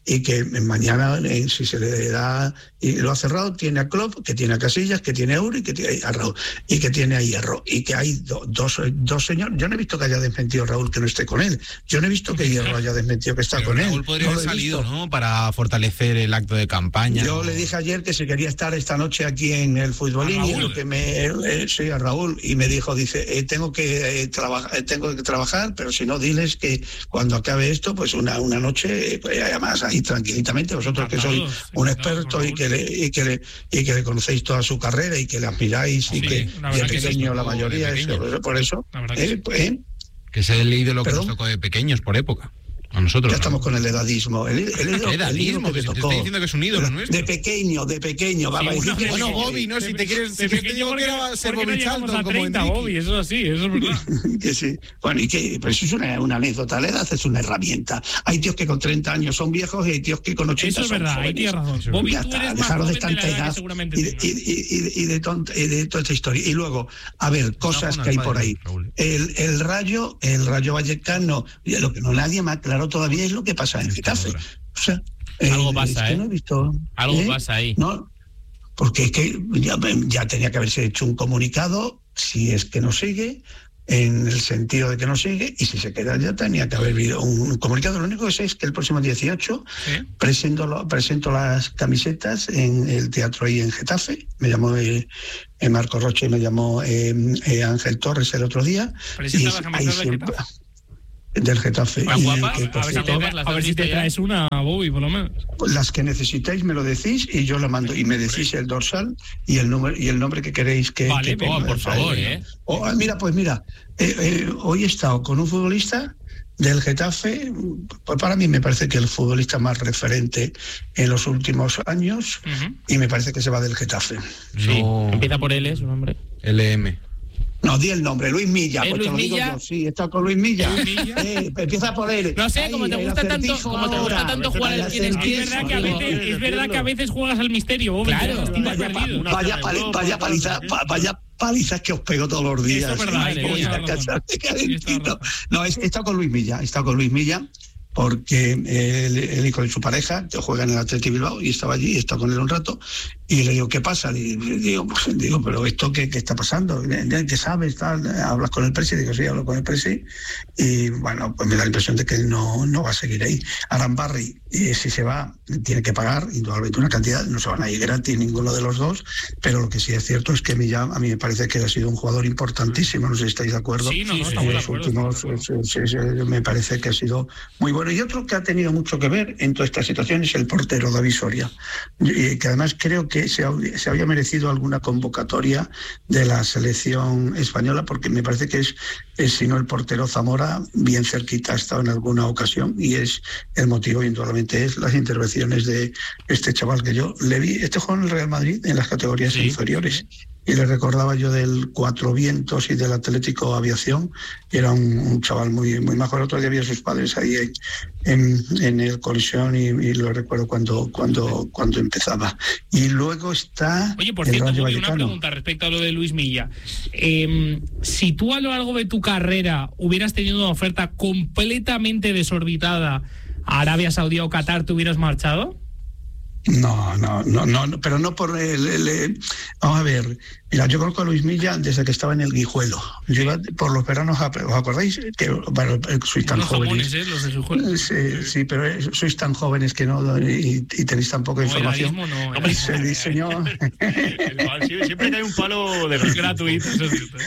y que mañana, eh, si se le da, y lo ha cerrado, tiene a Klopp, que tiene a Casillas, que tiene a Euro y que tiene a Raúl, y que tiene a Hierro, y que hay do, dos, dos señores. Yo no he visto que haya desmentido Raúl que no esté con él. Yo no he visto que Hierro haya desmentido que está Pero con Raúl él. Raúl podría no haber lo he salido, visto. ¿no? Para fortalecer el acto de campaña. Yo ¿no? le dije ayer que si quería estar esta noche aquí en el Futbolín, y lo que me eh, sí, a Raúl, y me dijo, dice, eh, tengo que eh, trabajar, eh, tengo que trabajar, pero si no, diles que cuando acabe esto, pues una, una noche, eh, pues, además ahí tranquilamente, vosotros que sois un experto y que le, y que le, y que le conocéis toda su carrera y que le admiráis y Sí, que la de verdad que pequeño sí, la mayoría, de pequeño. eso, por eso, que eh, sí. pues, eh, Que es el ídolo que ¿Perdón? nos tocó de pequeños por época. A nosotros. ya ¿no? estamos con el edadismo. El, el, el, el, ¿Qué edadismo? el Que que si me te tocó. estoy diciendo que es un ídolo nuestro. De pequeño, de pequeño. Sí, va a decir una que- vez. Bueno, Bobby, ¿no? Si te quieres, si De quieres te pequeño, digo que porque- era ser porque no Bobby llegamos Charlton a como treinta, Enrique. Bobby, eso sí, eso es verdad. que sí. Bueno, y que pero eso es una, una anécdota. La edad es una herramienta. Hay tíos que con treinta años son viejos y hay tíos que con ochenta Eso es son verdad, ahí jóvenes. tienes razón. Bobby, Ya tú está, eres más dejaros de joven de la tanta edad que edad seguramente y de, y, y- y de tonta- y de toda esta historia. Y luego, a ver, cosas Ramón que hay Alfaro, por ahí. Raúl. El, el Rayo, el Rayo Vallecano, y lo que no nadie me aclaró todavía es lo que pasa en Getafe. O sea, Algo eh, pasa, es que ¿eh? no he visto, Algo ¿eh? pasa ahí. No, porque es que ya, ya tenía que haberse hecho un comunicado, si es que no sigue, en el sentido de que no sigue, y si se queda ya tenía que haber habido un comunicado. Lo único que sé es que el próximo dieciocho ¿Sí? presento, lo- presento las camisetas en el teatro ahí en Getafe. Me llamó eh, eh, Marco Roche y me llamó eh, eh, Ángel Torres el otro día. Presenta Y las ahí camisetas del siempre- Getafe. del Getafe. ¿Están Y guapas? que, por A ver si cierto, te, a ver si te traes una, Bobby, por lo menos. las que necesitáis me lo decís y yo lo mando, y me decís el dorsal y el número y el nombre que queréis que, Vale, que venga, ponga. por favor, ¿eh? Oh, ah, mira, pues mira, eh, eh, hoy he estado con un futbolista del Getafe. Pues para mí me parece que el futbolista más referente en los últimos años, Ujú. y me parece que se va del Getafe. Sí. No. Empieza por L, su nombre. L M. No, di el nombre, Luis Milla. ¿Es Pues te Luis lo digo Milla? yo, sí, he estado con Luis Milla. Luis Milla. Eh, empieza por él. No sé, Ahí, como te el gusta tanto, acertijo como te gusta ahora. tanto jugar El al quién es quién. Es verdad, que a veces, es verdad que a veces juegas al misterio, Bobby. Claro. que estoy Vaya, pa- perdido. vaya, pali- vaya paliza, pa- vaya palizas que os pego todos los días. Eso es verdad, Sí, tienes voy a toda la razón. cacharte Tienes calentito. toda la razón. No, he he estado con Luis Milla, he estado con Luis Milla porque él, él y con su pareja que juega en el Athletic Bilbao, y estaba allí, he estado con él un rato, y le digo, ¿qué pasa? Y digo, pues, digo, pero esto qué, qué está pasando, ¿qué sabes? Tal? Hablas con el presi, digo, sí, hablo con el presi, y bueno, pues me da la impresión de que él no, no va a seguir ahí. Arambarri, y si se va, tiene que pagar indudablemente una cantidad, no se van a ir gratis ninguno de los dos, pero lo que sí es cierto es que Millán, a mí me parece que ha sido un jugador importantísimo, no sé si estáis de acuerdo. Sí, no, no, En estamos de los acuerdo, últimos, estamos de sí, sí, sí, me parece que ha sido muy bueno. Y otro que ha tenido mucho que ver en toda esta situación es el portero David Soria, y que además creo que se, ha, se había merecido alguna convocatoria de la selección española, porque me parece que es, es si no el portero Zamora, bien cerquita ha estado en alguna ocasión, y es el motivo, indudablemente, es las intervenciones de este chaval que yo le vi. Este juego en el Real Madrid en las categorías Sí, inferiores. Y le recordaba yo del Cuatro Vientos y del Atlético Aviación, y era un, un chaval muy muy majo. El otro día había sus padres ahí en, en, en el colisión, y, y lo recuerdo cuando cuando cuando empezaba. Y luego está Oye, por el cierto, Rayo Bobby, una Vallecano. pregunta respecto a lo de Luis Milla. Eh, si tú a lo largo de tu carrera hubieras tenido una oferta completamente desorbitada a Arabia Saudí o Qatar, ¿te hubieras marchado? No, no, no, no, no, pero no por el, el, el- Vamos a ver, mira, yo conozco a Luis Milla desde que estaba en el Guijuelo. Yo iba por los veranos, a, ¿os acordáis? Que bueno, sois tan Los jóvenes. jamones, ¿eh? Los de su juego. Sí, sí, pero eh, sois tan jóvenes que no, y, y tenéis tan poca No, información. edadismo no, Hombre, se diseñó. Siempre que hay un palo de gratuito, eso es cierto.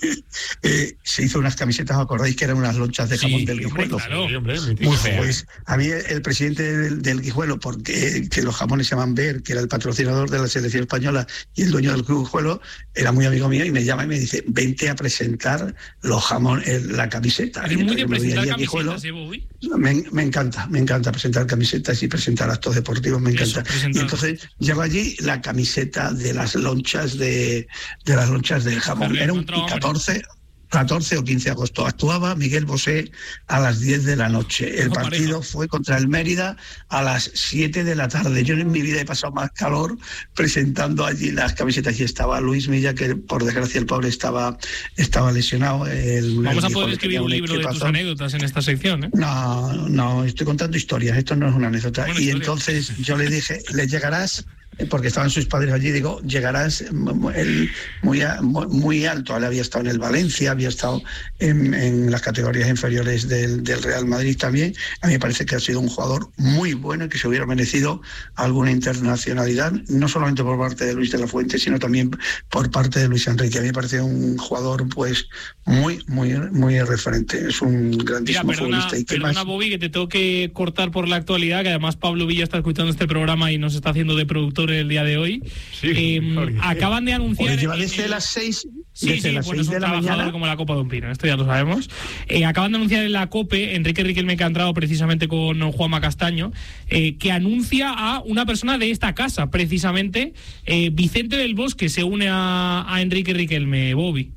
eh, se hizo unas camisetas, ¿os acordáis? Que eran unas lonchas de jamón Sí, del hombre, Guijuelo. claro. Sí, hombre, Muy fea. pues a mí el presidente del, del Guijuelo, porque que los jamones se llaman Ver, que era el patrocinador de la selección española y el dueño del Guijuelo, era muy amigo mío, y me llama y me dice, vente a presentar los jamones, la camiseta. Eres Y muy de entonces me voy presentar allí a Guijuelo. camisetas, ¿eh, Bobby? Me, me encanta, me encanta presentar camisetas y presentar actos deportivos, me encanta. Eso, presentar. Y entonces llevo allí la camiseta de las lonchas de, de las lonchas del jamón. Joder, Era un encontraba I catorce, catorce o quince de agosto. Actuaba Miguel Bosé a las diez de la noche. El No, partido pareja. fue contra el Mérida a las siete de la tarde. Yo en mi vida he pasado más calor presentando allí las camisetas. Y estaba Luis Milla, que por desgracia el pobre estaba, estaba lesionado. El, Vamos el a poder escribir un libro de tus anécdotas en esta sección, ¿eh? No, no, estoy contando historias, esto no es una anécdota. Buena y historia. entonces yo le dije, le llegarás, porque estaban sus padres allí, digo, llegarás el, muy, a- muy alto. Él había estado en el Valencia, había estado en, en las categorías inferiores del, del Real Madrid también. A mí me parece que ha sido un jugador muy bueno y que se hubiera merecido alguna internacionalidad, no solamente por parte de Luis de la Fuente, sino también por parte de Luis Enrique. A mí me parece un jugador pues muy, muy, muy referente. Es un Mira, grandísimo perdona, futbolista. ¿Y qué perdona más? Bobby, que te tengo que cortar por la actualidad, que además Pablo Villa está escuchando este programa y nos está haciendo de productor el día de hoy. Eh, acaban de anunciar... Oye, lleva en desde el- las seis, Sí, desde sí, las bueno, seis es un de la trabajador mañana. como la copa de un pino, esto ya lo sabemos. Eh, acaban de anunciar en la COPE, Enrique Riquelme, que ha entrado precisamente con Juanma Castaño, eh, que anuncia a una persona de esta casa, precisamente, eh, Vicente del Bosque se une a, a Enrique Riquelme, Bobby.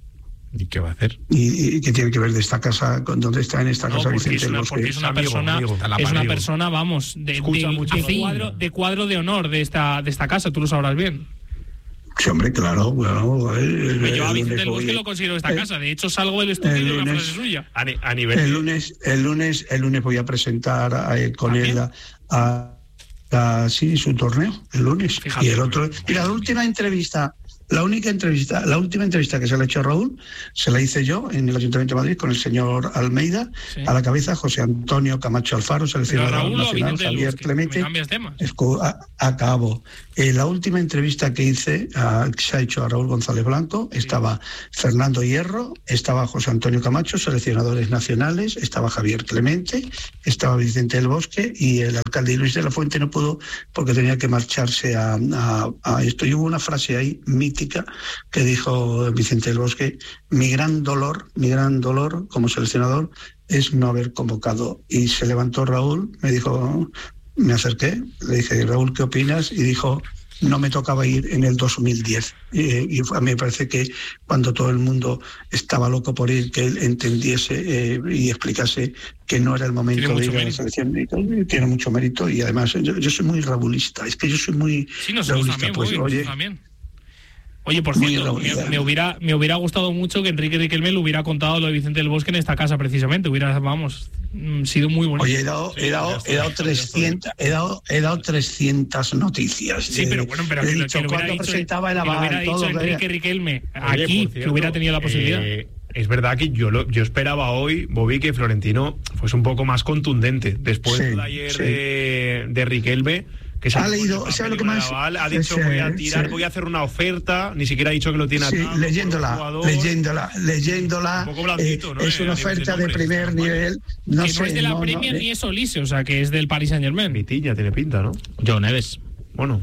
¿Y qué va a hacer? ¿Y, y qué tiene que ver de esta casa? ¿Con dónde está en esta No, casa porque Vicente es del una, Bosque? porque es una persona, es una persona, vamos, de, Escucha de- mucho. de cuadro, de cuadro de honor de esta, de esta casa, tú lo sabrás bien. Sí, hombre, claro, bueno, el, Yo a el Vicente lunes del Bosque voy- lo considero de esta el- casa, de hecho salgo del estudio el y de una lunes- frase suya. A, ni- a nivel el lunes, el lunes, el lunes voy a presentar a- eh, con él a, a- a- sí, su torneo, el lunes. Fíjate. Y el otro, mira, la última entrevista, la única entrevista, la última entrevista que se le ha hecho a Raúl, se la hice yo en el Ayuntamiento de Madrid con el señor Almeida, Sí. a la cabeza José Antonio Camacho Alfaro, Pero seleccionador Raúl o nacional, Vicente del Javier Bosque, Clemente. me cambias temas. Escu- a- Acabo. Eh, la última entrevista que hice, ah, que se ha hecho a Raúl González Blanco, estaba Fernando Hierro, estaba José Antonio Camacho, seleccionadores nacionales, estaba Javier Clemente, estaba Vicente del Bosque y el alcalde Luis de la Fuente no pudo porque tenía que marcharse a, a- a esto. Y hubo una frase ahí mítica que dijo Vicente del Bosque: mi gran dolor, mi gran dolor como seleccionador es no haber convocado. Y se levantó Raúl, me dijo... Me acerqué, le dije, Raúl, ¿qué opinas? Y dijo, no me tocaba ir en el dos mil diez. Eh, y a mí me parece que cuando todo el mundo estaba loco por ir, que él entendiese eh, y explicase que no era el momento Tiene de mucho ir a la mérito. selección. Y tal, tiene mucho mérito y además yo, yo soy muy raulista. Es que yo soy muy Sí, nosotros raulista. también, Pues, Bobby, oye, nosotros también. Oye, por Muy cierto, Raúl, me, ya. me hubiera, me hubiera gustado mucho que Enrique Riquelme le hubiera contado lo de Vicente del Bosque en esta casa, precisamente. Hubiera, vamos, mm, sido muy bonito. Oye, he dado, he dado, he dado trescientas, he dado, he dado trescientas noticias. Sí, de- pero bueno, pero he que, lo- dicho que lo hubiera cuando dicho, presentaba el que lo aval, hubiera todo, dicho que- Enrique Riquelme Oye, aquí, por que cierto, hubiera tenido la posibilidad. eh, es verdad que yo lo, yo esperaba hoy, Bobby, que Florentino fuese un poco más contundente. Después Sí, de ayer sí. de, de Riquelme, que se Ha puesto leído, el papel ¿sabe lo que con el más? aval, ha dicho Sí, voy a tirar, sí. voy a hacer una oferta, ni siquiera ha dicho que lo tiene Sí, atado por un leyéndola, jugador. leyénula, leyéndola, Un poco blandito, eh, ¿no? es Eh, una a nivel de oferta de nombres, primer está mal. nivel. No que sé, no es de la no, no, Premier eh, ni es Olise, o sea, que es del Paris Saint Germain. Vitilla tiene pinta, ¿no? John Neves. Bueno.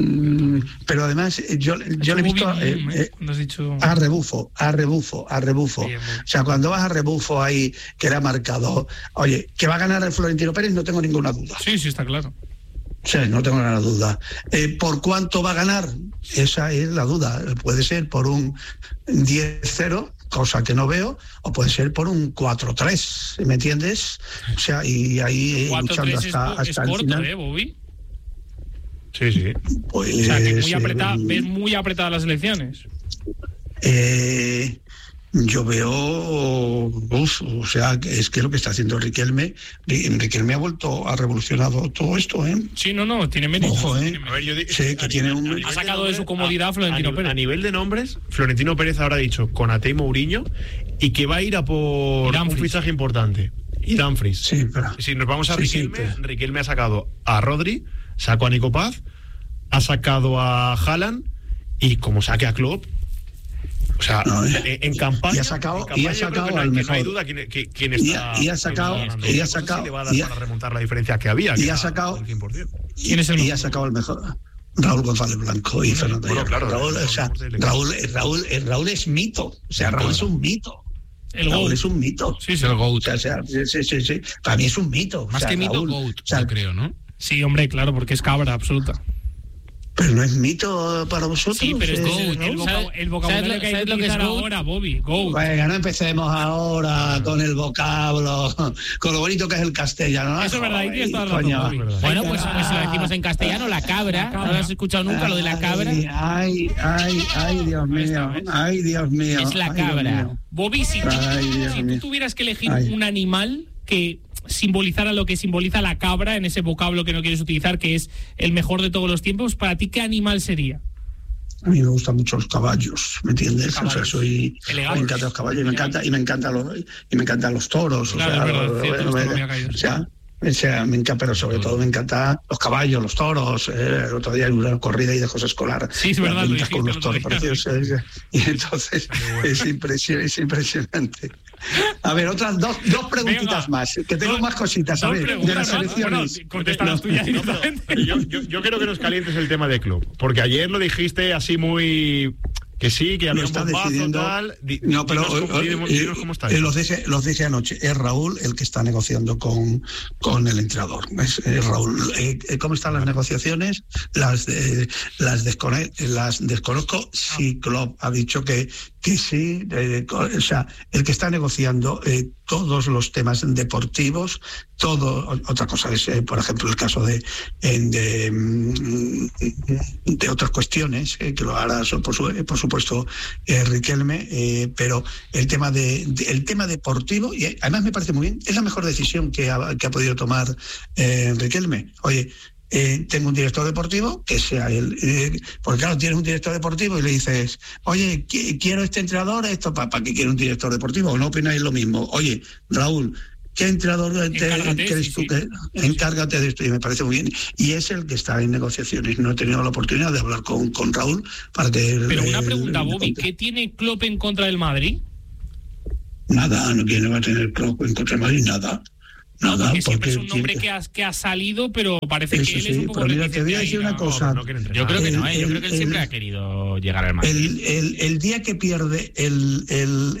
mm, pero además, eh, yo, yo le he visto Bobby, eh, mm, eh, cuando has dicho... a rebufo, a rebufo, a rebufo. Bien, bien. O sea, cuando vas a rebufo ahí, que era marcado, oye, que va a ganar el Florentino Pérez, no tengo ninguna duda. Sí, sí, está claro. Sí, no tengo ninguna duda. Eh, ¿Por cuánto va a ganar? Esa es la duda. Puede ser por un diez cero, cosa que no veo, o puede ser por un cuatro tres, ¿me entiendes? O sea, y ahí eh, cuatro luchando tres es, hasta, es hasta el corto, final. ¿eh, Bobby? Sí, sí. Pues, O sea, que muy eh, apretada, ves muy apretadas las elecciones. eh, yo veo, uf, o sea, que es que lo que está haciendo Riquelme, Ri- Riquelme ha vuelto, ha revolucionado todo esto, ¿eh? Sí, no, no, tiene mérito. Ojo, ¿eh? tiene mérito. A ver, yo di- Sí, que a tiene nivel- un- a nivel Ha de sacado de su nombres, comodidad a- Florentino a, Pérez. A nivel de nombres, Florentino Pérez ahora ha dicho Konaté y Mourinho y que va a ir a por Y un Dumfries. fichaje importante. Y Dumfries. Sí, pero... Si nos vamos a Sí, sí, Riquelme, pero- Riquelme ha sacado a Rodri, sacó a Nico Paz, ha sacado a Haaland y como saque a Klopp. O sea, No, en, eh, en campaña. y ha sacado- en campaña y ha yo creo sacado que no hay- al que no hay mejor. duda quién, quién- quién Y está. ha- y ha sacado- quién está ganando. y ha No sé si sacado- le va a dar y ha- para remontar la diferencia que había. que y ha era sacado- el cien por ciento. ¿Quién es el y mejor? ha sacado el mejor. Raúl González Blanco y Fernando bueno, Hierro. claro, Raúl, Raúl o sea, González Blanco. Raúl, eh, Raúl, eh, Raúl es mito. O sea, Raúl es un mito. El Raúl GOAT. es un mito. Sí, sí. El GOAT. O sea, o sea, sí, sí, sí, sí. Para mí es un mito. O Más sea, que mito, Raúl, GOAT, o sea, yo creo, ¿no? Sí, hombre, claro, porque es cabra absoluta. Pero no es mito para vosotros. Sí, pero es eh, goat. El, voca el vocabulario ¿Sabes, que hay ¿sabes que lo que es utilizar goat? ahora, Bobby. Goat. Venga, no empecemos ahora con el vocablo, con lo bonito que es el castellano. ¿no? Eso es verdad, ahí tienes toda la razón, Coño. Bobby. Bueno, pues, pues si lo decimos en castellano, la cabra. La cabra. ¿No lo has escuchado nunca, lo de la cabra? Ay, ay, ay, ay, Dios mío. Ay, Dios mío. Es la ay, Dios cabra. mío. Bobby, si, tú, Ay, Dios si tú mío. tuvieras que elegir Ay. un animal que simbolizara lo que simboliza la cabra en ese vocablo que no quieres utilizar, que es el mejor de todos los tiempos, ¿para ti qué animal sería? A mí me gustan mucho los caballos, ¿me entiendes? O sea, soy, Elegantes. me encantan los caballos y me encanta y me encantan los y me encantan los toros. Claro, o sea, es verdad, lo- cierto, lo- esto no me ha caído. o sea, o sea, me encanta, pero sobre todo me encantan los caballos, los toros. Eh, el otro día hay una corrida ahí de José Escolar. Sí, es verdad, lo Pintas con dijiste los el otro toros día. preciosos. Y entonces es, impresion, es impresionante. A ver, otras dos, dos preguntitas Venga. más, que tengo Dos- más cositas, a dos ver, de preguntas las más. elecciones. Bueno, contesta las tuyas No, pero- directamente. pero yo, yo, yo quiero que nos calientes el tema de club, porque ayer lo dijiste así muy... Que sí, que había Lo un está bombazo, decidiendo. tal. Di- No, pero dinos cómo- eh, dinos- eh, dinos cómo está eh, eso. los dije, los dije anoche. Es Raúl el que está negociando con, con el entrenador. Es, es Raúl. Eh, eh, ¿Cómo están las negociaciones? Las de, las, descone- las desconozco. Sí, Klopp ha dicho que, que sí. Eh, co- o sea, el que está negociando eh, todos los temas deportivos, todo. Otra cosa es, eh, por ejemplo, el caso de, en- de, mm, de otras cuestiones, eh, que lo hará, so- por, su- eh, por supuesto, eh, Riquelme, eh, pero el tema de, de- el tema deportivo, y además me parece muy bien, es la mejor decisión que ha, que ha podido tomar eh, Riquelme. Oye, eh, tengo un director deportivo, que sea él. Eh, porque claro, tienes un director deportivo y le dices, oye, qu- quiero este entrenador, esto, ¿para pa qué quiero un director deportivo? ¿O no opináis lo mismo? Oye, Raúl, ¿qué entrenador te, Encárgate, crees sí, tú sí. que encárgate de esto? Y me parece muy bien. Y es el que está en negociaciones. No he tenido la oportunidad de hablar con, con Raúl para que... Pero una le- pregunta, le- Bobby, ¿qué tiene Klopp en contra del Madrid? Nada, no tiene va a tener Klopp en contra de Madrid, nada. Nada, Porque siempre es un tiene- nombre que ha, que ha salido, pero parece Eso que él sí, es un poco pero mira, reticente te voy a ahí, decir ¿no? una cosa. No quiere entrenar. Yo creo que no, ¿eh? Yo El- creo que él el- siempre ha querido llegar al Madrid. El, el, el día que pierde el, el,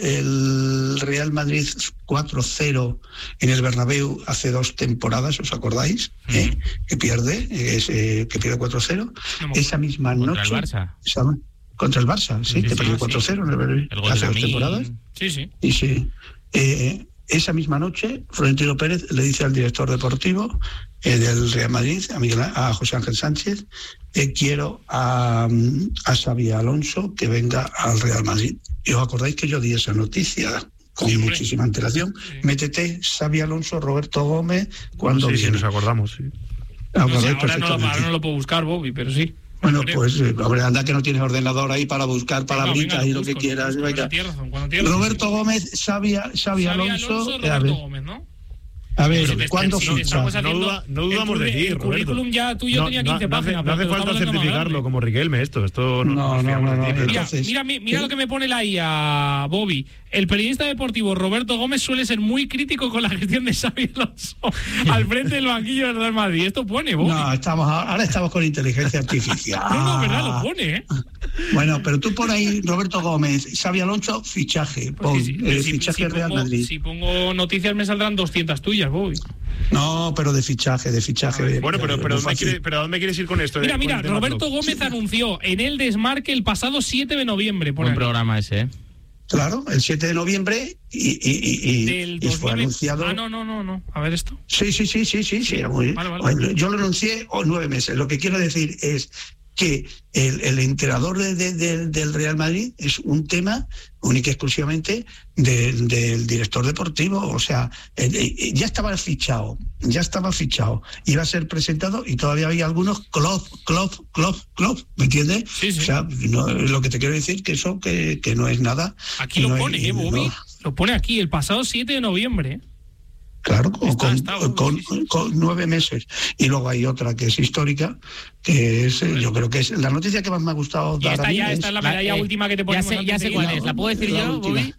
el Real Madrid cuatro cero en el Bernabéu hace dos temporadas, ¿os acordáis? ¿Eh? Que pierde, es, eh, que pierde cuatro cero. Esa misma Contra noche... el Barça. esa- contra el Barça, sí, Sí, que sí, perdió sí. cuatro cero en el Bernabéu El gol hace de dos Lamine. temporadas. Sí, sí. Y sí. Eh, esa misma noche, Florentino Pérez le dice al director deportivo eh, del Real Madrid, a, Miguel, a José Ángel Sánchez, que quiero a, a Xabi Alonso que venga al Real Madrid. Y os acordáis que yo di esa noticia con Sí, hombre. muchísima antelación. Sí. Métete Xabi Alonso, Roberto Gómez, cuando Sí, sí, viene. nos acordamos, sí. No Acordáis sé, ahora, no lo, perfectamente. ahora no lo puedo buscar, Bobby, pero sí. Bueno, Creo. pues, eh, hombre, anda que no tienes ordenador ahí para buscar Venga, palabritas venga, y lo busco, que quieras. busco, venga. cuando tienes razón, cuando tienes razón. Roberto Gómez, Xavi, Xavi Xabi Alonso. Alonso, a Roberto ver, Gómez, ¿no? a ver, Pero te- ¿cuándo si te ficha? estamos No, haciendo duda- no dudamos el de curri- ti, el Roberto. currículum ya tuyo No, tenía no, quince no hace- páginas. No hace pero te lo falta estamos haciendo más certificarlo grande. como Riquelme esto. Esto No, no, fiamos no, de no, ti, pero- Mira, Entonces- mira, mi- mira lo que me pone la I A, Bobby. El periodista deportivo Roberto Gómez suele ser muy crítico con la gestión de Xabi Alonso al frente del banquillo del Real Madrid. Esto pone, Bobby. No, estamos, ahora estamos con inteligencia artificial. No, no, verdad, lo pone, ¿eh? Bueno, pero tú pon ahí Roberto Gómez, Xavi Alonso, fichaje. Pues Pon, sí, sí, eh, pero si- fichaje si Real pongo- Madrid. Si pongo noticias me saldrán doscientas tuyas, Bobby. No, pero de fichaje, de fichaje. Bueno, pero, eh, pero, muy ¿dónde fácil. quieres, pero ¿a dónde quieres ir con esto? Mira, Con mira, el tema Roberto club. Gómez anunció en el desmarque el pasado siete de noviembre. Pone Buen aquí. programa ese, ¿eh? Claro, el siete de noviembre y, y, y, y- Del y fue dos mil. anunciado. Ah, no, no, no, no. A ver esto. Sí, sí, sí, sí, sí, sí, era muy- Vale, vale. Bueno, yo lo anuncié oh, nueve meses. Lo que quiero decir es que el, el entrenador de- de- de- del Real Madrid es un tema única y exclusivamente del, del director deportivo. O sea, eh, eh, ya estaba fichado, ya estaba fichado. Iba a ser presentado y todavía había algunos Klopp, Klopp, Klopp, Klopp, ¿me entiendes? Sí, sí. O sea, no, lo que te quiero decir que eso que, que no es nada. Aquí y lo no es- pone, y ¿eh, Bobby? no- Lo pone aquí, el pasado siete de noviembre. Claro, con, Está, con- está, Bobby, con- sí, sí. con nueve meses. Y luego hay otra que es histórica, que es, eh, yo creo que es la noticia que más me ha gustado Y dar esta a mí ya, es- esta es la medalla eh, última que te Ya ponemos. sé, ya antes sé de cuál ir. es. ¿La puedo decir la yo, última. Bobby?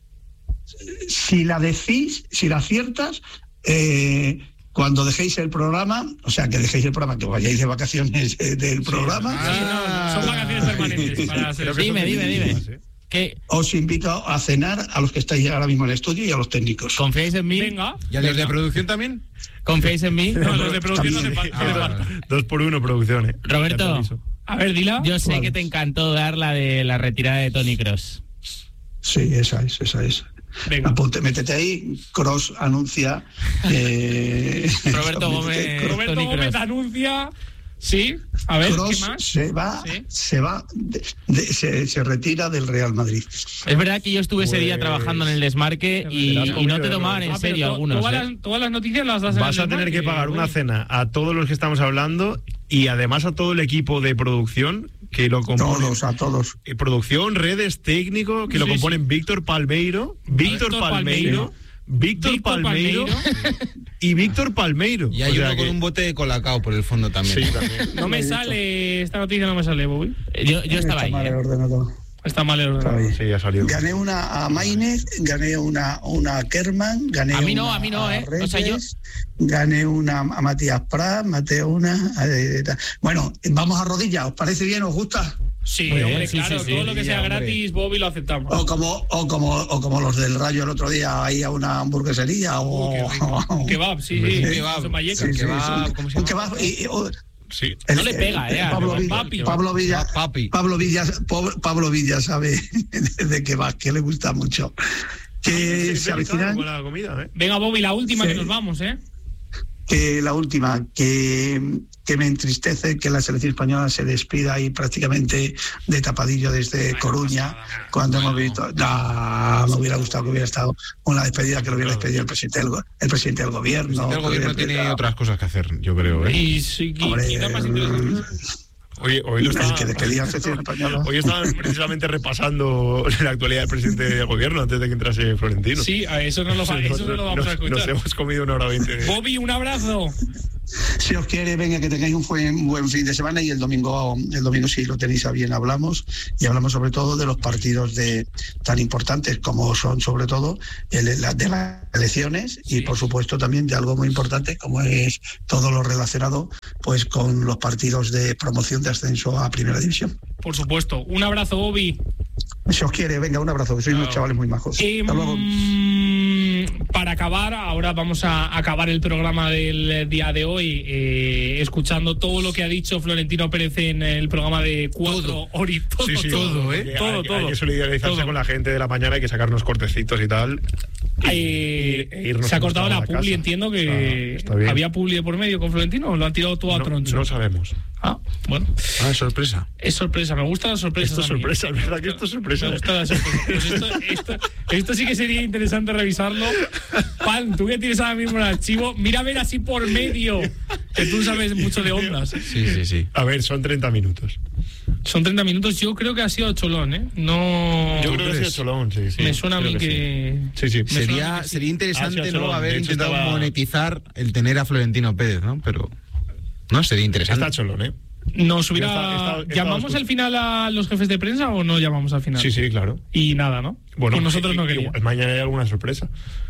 Si la decís, si la aciertas, eh, cuando dejéis el programa, o sea, que dejéis el programa, que vayáis de vacaciones eh, del programa, Ah, no, son vacaciones permanentes para Creo que Dime, son dime, definitivas, dime. ¿eh? ¿Qué? os invito a cenar a los que estáis ahora mismo en el estudio y a los técnicos. ¿Confiáis en mí? Venga. ¿Y a los de producción también? ¿Confiáis en mí? No, los de producción no hace falta. Ah, vale. Dos por uno producción, ¿eh? Ya te Roberto, aviso. A ver, dila. Yo sé ¿Cuál? que te encantó dar la de la retirada de Toni Kroos. Sí, esa es, esa es. Venga. Apunte, métete ahí. Kroos anuncia. Eh, Roberto Gómez. métete, Roberto Toni Gómez Kroos. anuncia. Sí, a ver, Kroos ¿qué más? se va, Sí. se va, de- de- se, se retira del Real Madrid. Es verdad que yo estuve ese día Pues- trabajando en el desmarque y, Te las has y no comido, te tomaban en Ah, pero serio to- algunos. Todas, ¿eh? las, todas las noticias las das en Vas el a tener que desmarque, pagar una güey. cena a todos los que estamos hablando y además a todo el equipo de producción que lo componen. Todos, a todos. Eh, Producción, redes, técnico, que lo Sí, componen Víctor Palmeiro, Víctor Víctor Palmeiro, Víctor Víctor Palmeiro Palmeiro. y Víctor Palmeiro. Y hay O sea uno con que- un bote de colacao por el fondo también. Sí, también. No me sale, esta noticia no me sale, Bobby. Yo, yo estaba Está ahí. mal ¿eh? el ordenador. Está mal el Está ordenador. bien. Sí, ya salió. Gané una a Maynez, gané una, una a Kerman, gané A mí no, una a mí no, ¿eh? Reyes, O sea, yo- gané una a Matías Prat, maté una. a- eh, ta- bueno, vamos a rodillas, ¿os parece bien? ¿Os gusta? Sí, Muy bien, hombre, sí, claro, sí, sí, todo lo que sí, sea hombre. gratis, Bobby, lo aceptamos. O como, o como, o como los del Rayo el otro día, ahí a una hamburguesería. O, Uh, qué rico. Un kebab, sí, sí. Un un kebab. Vallecas. Sí, sí, kebab, sí. ¿cómo se Un llama? kebab y- y- o- Sí. el- No le pega, el- ¿eh? Pablo, al Villa, papi. Pablo Villa, Papi. Pablo Villa, Pablo, Pablo Villa sabe de qué va, que le gusta mucho. Que Sí, se feliz avecinan. con la comida, ¿eh? Venga, Bobby, la última Sí. que nos vamos, ¿eh? Que la última, que, que me entristece que la selección española se despida ahí prácticamente de tapadillo desde Coruña, cuando hemos visto, no, me hubiera gustado que hubiera estado una despedida, que lo hubiera despedido el presidente del, go- el presidente del gobierno. El que gobierno hubiera tiene despedido- otras cosas que hacer, yo creo. ¿eh? Y, sí, y- Hombre, y nada más interesante. Hoy, hoy lo el estaba, que despedía a la selección española. hoy estaban precisamente repasando la actualidad del presidente del gobierno antes de que entrase Florentino. Sí, a eso no lo, va- eso no lo vamos a nos, nos escuchar. hemos comido una hora veinte. de- Bobby, un abrazo. Si os quiere, venga, que tengáis un buen, buen fin de semana y el domingo, el domingo si lo tenéis a bien hablamos y hablamos sobre todo de los partidos de tan importantes como son sobre todo el, la, de las elecciones y por supuesto también de algo muy importante como es todo lo relacionado pues con los partidos de promoción de ascenso a Primera División. Por supuesto. Un abrazo, Bobby. Si os quiere, venga, un abrazo, que sois unos chavales muy majos. Eh, Hasta luego. mm, para acabar, ahora vamos a acabar el programa del día de hoy eh, escuchando todo lo que ha dicho Florentino Pérez en el programa de cuatro horas. Todo, Sí, sí, todo, hay, ¿eh? Todo, hay- todo. hay que solidarizarse Todo. con la gente de la mañana, hay que sacarnos cortecitos y tal. Eh, e irnos se ha a cortado la nuestra publi, casa. entiendo que Está- está bien. había publi de por medio con Florentino o lo han tirado todo a No, troncho. no sabemos. Ah, bueno. Ah, sorpresa. Es sorpresa, me gusta la sorpresa. Esto es sorpresa, es verdad que esto es sorpresa. Me gusta la sorpresa. Pues esto, esto, esto sí que sería interesante revisarlo. Pan, tú que tienes ahora mismo el archivo, mira a ver así por medio, que tú sabes mucho de ondas. Sí, sí, sí. A ver, son treinta minutos. Son treinta minutos, yo creo que ha sido cholón, ¿eh? No. Yo creo que ha sido cholón, sí, sí. Me suena a Creo mí que. Sí, sí. Me suena a Sería, mí que sí. sería Ah, interesante sí, no Cholón. haber De hecho, intentado estaba- monetizar el tener a Florentino Pérez, ¿no? Pero no, sería interesante. Está cholón, ¿eh? Nos hubiera. Yo estaba- estaba- estaba ¿Llamamos escuchando. al final a los jefes de prensa o no llamamos al final? Sí, sí, claro. Y nada, ¿no? Bueno, Pues nosotros i- no i- queríamos. igual mañana hay alguna sorpresa.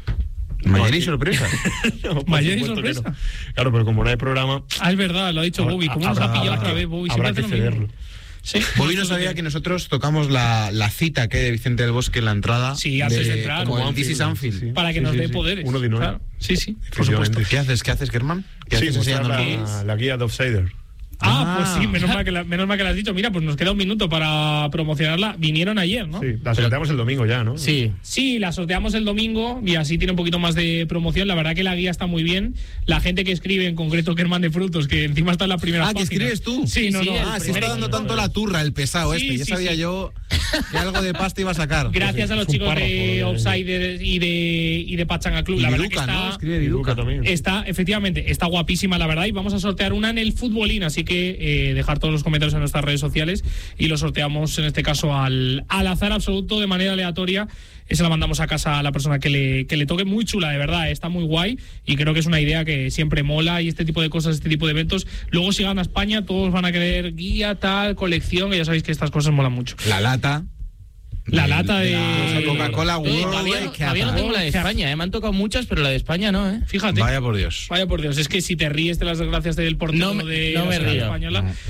Mañana No, hay aquí- sorpresa. No, por Mañana hay supuesto que sorpresa. no. Claro, pero como no hay programa. Ah, es verdad, lo ha dicho habrá- Bobby. ¿Cómo nos ha habrá- pillado habrá otra que- vez, Bobby? Habrá Siempre que hace lo mismo. cederlo. Sí. Bobby no sabía que nosotros tocamos la, la cita que hay de Vicente del Bosque en la entrada. Sí, antes de entrar. Como Como en This is Anfield. sí. Para que Sí, nos sí, dé sí. poderes. Uno de nueve. Claro. Sí, sí, por Efectivamente. supuesto. ¿Qué haces? ¿Qué haces, Germán? ¿Qué Sí, haces mostrar enseñándonos? la, la guía de Offsider. Ah, pues Ah. sí, menos mal, que la, menos mal que lo has dicho. Mira, pues nos queda un minuto para promocionarla. Vinieron ayer, ¿no? Sí, la sorteamos el domingo ya, ¿no? Sí. Sí, la sorteamos el domingo y así tiene un poquito más de promoción. La verdad que la guía está muy bien. La gente que escribe, en concreto Kerman de Frutos, que encima está en la primera Ah, ¿que página. escribes tú? Sí, no, Sí, no. sí, Ah, el se está primer dando equipo. tanto la turra, el pesado Sí, este. Ya sí, sabía sí. yo que algo de pasta iba a sacar. Gracias a los Es un chicos párrafo de de- Offside y de, y de Pachanga Club. Y La verdad Viduca, que está, ¿no? Escribe Y Luca Viduca. también. Está, efectivamente, está guapísima, la verdad, y vamos a sortear una en el Futbolín, así que eh, dejar todos los comentarios en nuestras redes sociales y lo sorteamos, en este caso, al, al azar absoluto, de manera aleatoria. Y se la mandamos a casa a la persona que le, que le toque. Muy chula, de verdad, está muy guay y creo que es una idea que siempre mola y este tipo de cosas, este tipo de eventos. Luego, si gana España, todos van a querer guía, tal, colección, y ya sabéis que estas cosas molan mucho. La lata. La lata de- la Coca-Cola Oye, World todavía, no, Wide todavía no Cup. tengo la de España, ¿eh? Me han tocado muchas, pero la de España no, ¿eh? Fíjate. Vaya por Dios. Vaya por Dios, es que si te ríes de las desgracias del portero No me- de no la me selección río. española. No.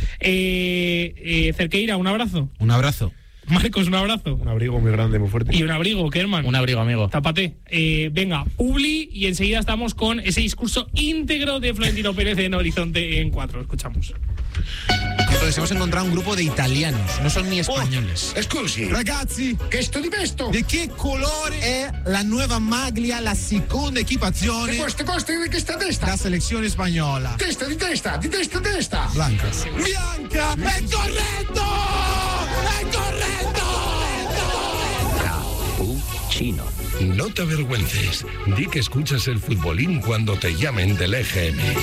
Eh, eh, Cerqueira, un abrazo. Un abrazo. Marcos, un abrazo. Un abrigo muy grande, muy fuerte. Y un abrigo, Kerman. Un abrigo, amigo. Tápate. Eh, venga, Publi, y enseguida estamos con ese discurso íntegro de Florentino Pérez en Horizonte en cuatro. Escuchamos. Entonces hemos encontrado un grupo de italianos, no son ni españoles. Oh, scusi. Ragazzi, che sto di questo? ¿de qué colore è la nueva maglia, la seconda equipazione? E questo costa di che sta testa? La selección española. Testa di testa, di testa a testa. Blanca. Bianca, è corretto! È corretto! Chino. No te avergüences. Di que escuchas el futbolín cuando te llamen del E G M.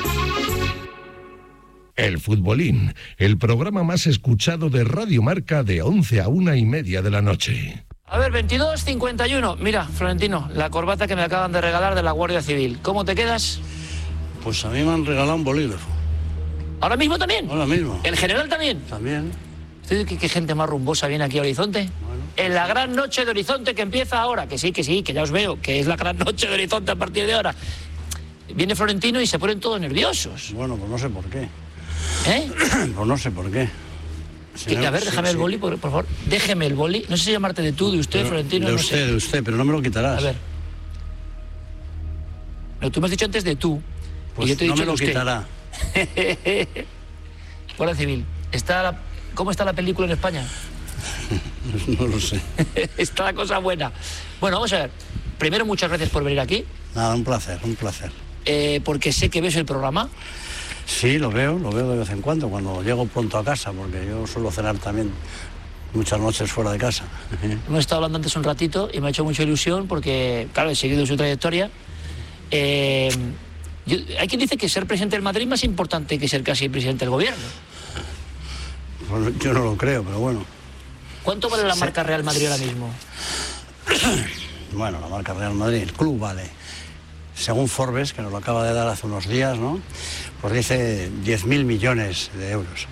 El Futbolín, el programa más escuchado de Radio Marca de once a una y media de la noche. A ver, veintidós cincuenta y uno. Mira, Florentino, la corbata que me acaban de regalar de la Guardia Civil. ¿Cómo te quedas? Pues a mí me han regalado un bolígrafo. ¿Ahora mismo también? Ahora mismo. ¿El general también? También. ¿Qué, qué gente más rumbosa viene aquí a Horizonte? Bueno. En la gran noche de Horizonte que empieza ahora. Que sí, que sí, que ya os veo, que es la gran noche de Horizonte a partir de ahora. Viene Florentino y se ponen todos nerviosos. Bueno, pues no sé por qué. ¿Eh? Pues no sé por qué. Sí, a ver, déjame sí, el boli, por, por favor. Déjeme el boli. No sé si llamarte de tú, de usted, pero, Florentino. De no usted, sé. de usted, pero no me lo quitarás. A ver. No, tú me has dicho antes de tú. Pues y yo te he no dicho me lo de usted. quitará. Guardia Civil. ¿Está la, ¿Cómo está la película en España? No lo sé. Está la cosa buena. Bueno, vamos a ver. Primero, muchas gracias por venir aquí. Nada, un placer, un placer. Eh, porque sé que ves el programa. Sí, lo veo, lo veo de vez en cuando, cuando llego pronto a casa, porque yo suelo cenar también muchas noches fuera de casa. Hemos estado hablando antes un ratito y me ha hecho mucha ilusión porque, claro, he seguido su trayectoria. Eh, yo, hay quien dice que ser presidente del Madrid es más importante que ser casi presidente del gobierno. Bueno, yo no lo creo, pero bueno. ¿Cuánto vale la sí. marca Real Madrid ahora mismo? Bueno, la marca Real Madrid, el club vale, según Forbes, que nos lo acaba de dar hace unos días, ¿no? Pues dice diez mil millones de euros.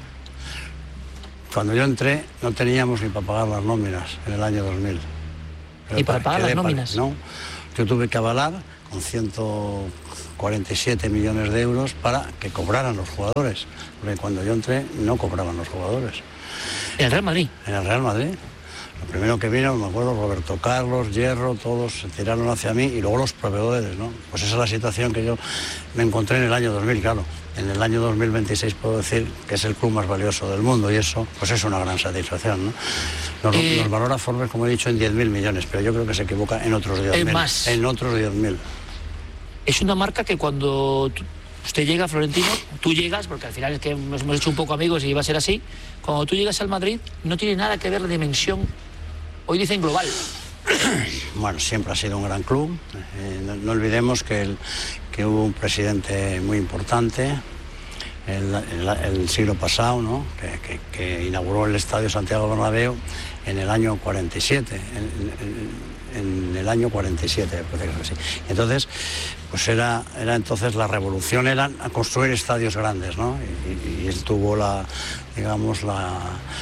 Cuando yo entré no teníamos ni para pagar las nóminas en el año dos mil. Pero ¿y para pagar las nóminas? Para, no, yo tuve que avalar con ciento cuarenta y siete millones de euros para que cobraran los jugadores. Porque cuando yo entré no cobraban los jugadores. ¿En el Real Madrid? En el Real Madrid. Lo primero que vino, me acuerdo, Roberto Carlos, Hierro, todos se tiraron hacia mí y luego los proveedores, ¿no? Pues esa es la situación que yo me encontré en el año dos mil, claro. En el año dos mil veintiséis puedo decir que es el club más valioso del mundo y eso pues es una gran satisfacción, ¿no? Nos, eh, nos valora Forbes, como he dicho, en diez mil millones, pero yo creo que se equivoca en otros diez mil. Es más. En otros diez mil. Es una marca que cuando usted llega, Florentino, tú llegas, porque al final es que nos hemos hecho un poco amigos y iba a ser así, cuando tú llegas al Madrid no tiene nada que ver la dimensión, hoy dicen global. Bueno, siempre ha sido un gran club. Eh, no, no olvidemos que, el, que hubo un presidente muy importante el, el, el siglo pasado, ¿no? que, que, que inauguró el Estadio Santiago Bernabéu en el año cuarenta y siete. En, en, en el año cuarenta y siete, me parece que es así. Entonces, pues era, era entonces la revolución era a construir estadios grandes, ¿no? Y, y él tuvo la, digamos, la...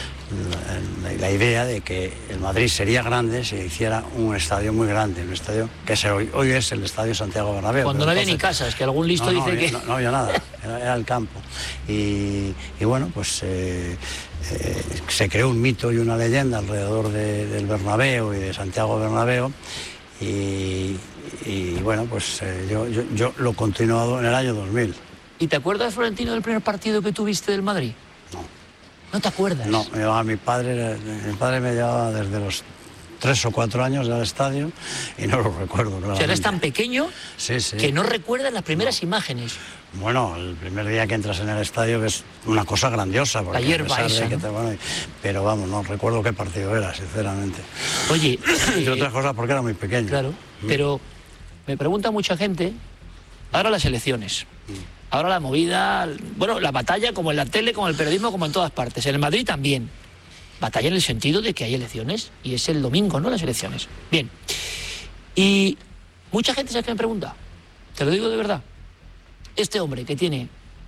La, la idea de que el Madrid sería grande si hiciera un estadio muy grande, un estadio que se, hoy, hoy es el Estadio Santiago Bernabéu. Cuando no había ni casas, que algún listo no, no, dice que... No, no había nada, era, era el campo. Y, y bueno, pues eh, eh, se creó un mito y una leyenda alrededor de, del Bernabéu y de Santiago Bernabéu. Y, y bueno, pues eh, yo, yo, yo lo he continuado en el año dos mil. ¿Y te acuerdas, Florentino, del primer partido que tuviste del Madrid? No. ¿No te acuerdas? No, me llevaba mi padre, mi padre me llevaba desde los tres o cuatro años al estadio y no lo recuerdo, claro. O sea, eres tan pequeño sí, sí. que no recuerdas las primeras no. imágenes. Bueno, el primer día que entras en el estadio que es una cosa grandiosa. La hierba esa, que ¿no? te, bueno, pero vamos, no recuerdo qué partido era, sinceramente. Oye... Entre otras cosas porque era muy pequeño. Claro, mm. pero me pregunta mucha gente, ahora las elecciones... Mm. Ahora la movida, bueno, la batalla como en la tele, como en el periodismo, como en todas partes. En el Madrid también. Batalla en el sentido de que hay elecciones y es el domingo, ¿no? Las elecciones. Bien. Y mucha gente sabe que me pregunta, te lo digo de verdad, este hombre que tiene,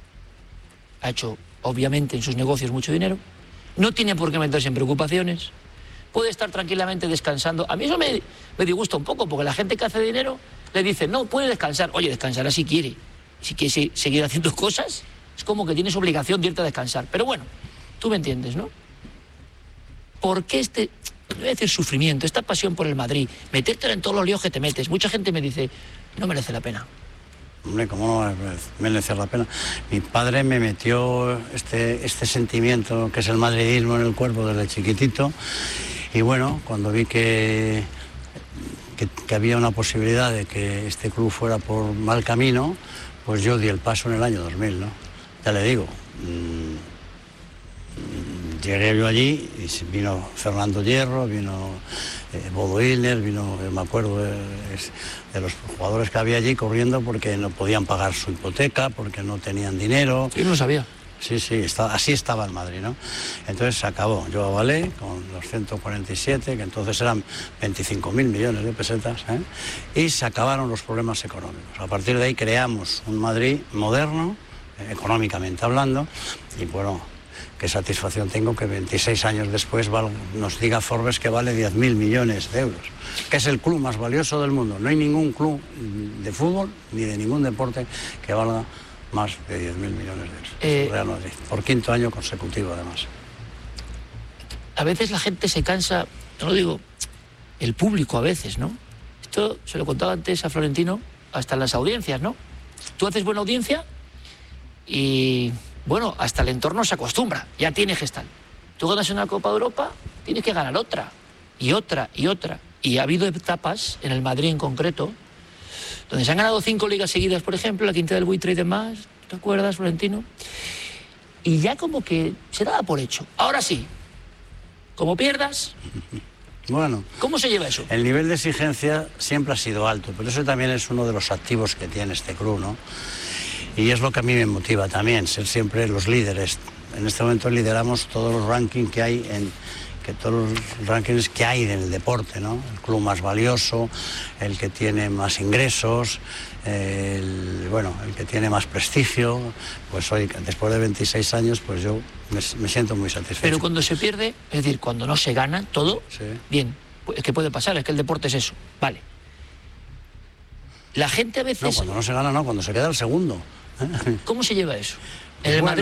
ha hecho obviamente en sus negocios mucho dinero, no tiene por qué meterse en preocupaciones, puede estar tranquilamente descansando. A mí eso me, me disgusta un poco, porque la gente que hace dinero le dice, no, puede descansar. Oye, descansará si quiere. Si quieres seguir haciendo cosas, es como que tienes obligación de irte a descansar. Pero bueno, tú me entiendes, ¿no? ¿Por qué este, no voy a decir sufrimiento, esta pasión por el Madrid, metértela en todos los líos que te metes? Mucha gente me dice, no merece la pena. Hombre, ¿cómo no merecer la pena? Mi padre me metió este, este sentimiento que es el madridismo en el cuerpo desde chiquitito, y bueno, cuando vi que, que, que había una posibilidad de que este club fuera por mal camino, pues yo di el paso en el año dos mil, ¿no? Ya le digo, mmm, llegué yo allí y vino Fernando Hierro, vino eh, Bodo Illner, vino, me acuerdo de, de los jugadores que había allí corriendo porque no podían pagar su hipoteca, porque no tenían dinero. Yo no sabía. Sí, sí, está, así estaba el Madrid, ¿no? Entonces se acabó. Yo avalé con los ciento cuarenta y siete, que entonces eran veinticinco mil millones de pesetas, ¿eh? Y se acabaron los problemas económicos. A partir de ahí creamos un Madrid moderno, eh, económicamente hablando, y bueno, qué satisfacción tengo que veintiséis años después val, nos diga Forbes que vale diez mil millones de euros, que es el club más valioso del mundo. No hay ningún club de fútbol ni de ningún deporte que valga más de diez mil millones de euros. Eh, Real Madrid, por quinto año consecutivo además. A veces la gente se cansa, no lo digo, el público a veces, ¿no? Esto se lo contaba antes a Florentino, hasta en las audiencias, ¿no? Tú haces buena audiencia y, bueno, hasta el entorno se acostumbra, ya tiene gestal. Tú ganas una Copa de Europa, tienes que ganar otra, y otra, y otra. Y ha habido etapas, en el Madrid en concreto, donde se han ganado cinco ligas seguidas, por ejemplo, la quinta del Buitre y demás, ¿te acuerdas, Florentino? Y ya como que se daba por hecho. Ahora sí, como pierdas... Bueno, ¿cómo se lleva eso? El nivel de exigencia siempre ha sido alto, pero eso también es uno de los activos que tiene este club, ¿no? Y es lo que a mí me motiva también, ser siempre los líderes. En este momento lideramos todos los rankings que hay en... que todos los rankings que hay en el deporte, ¿no? El club más valioso, el que tiene más ingresos, el, bueno, el que tiene más prestigio. Pues hoy, después de veintiséis años, pues yo me, me siento muy satisfecho. Pero cuando se pierde, es decir, cuando no se gana todo, sí. Bien, es que puede pasar, es que el deporte es eso, vale. La gente a veces... No, cuando no se gana, no, cuando se queda el segundo. ¿Cómo se lleva eso? En el bueno,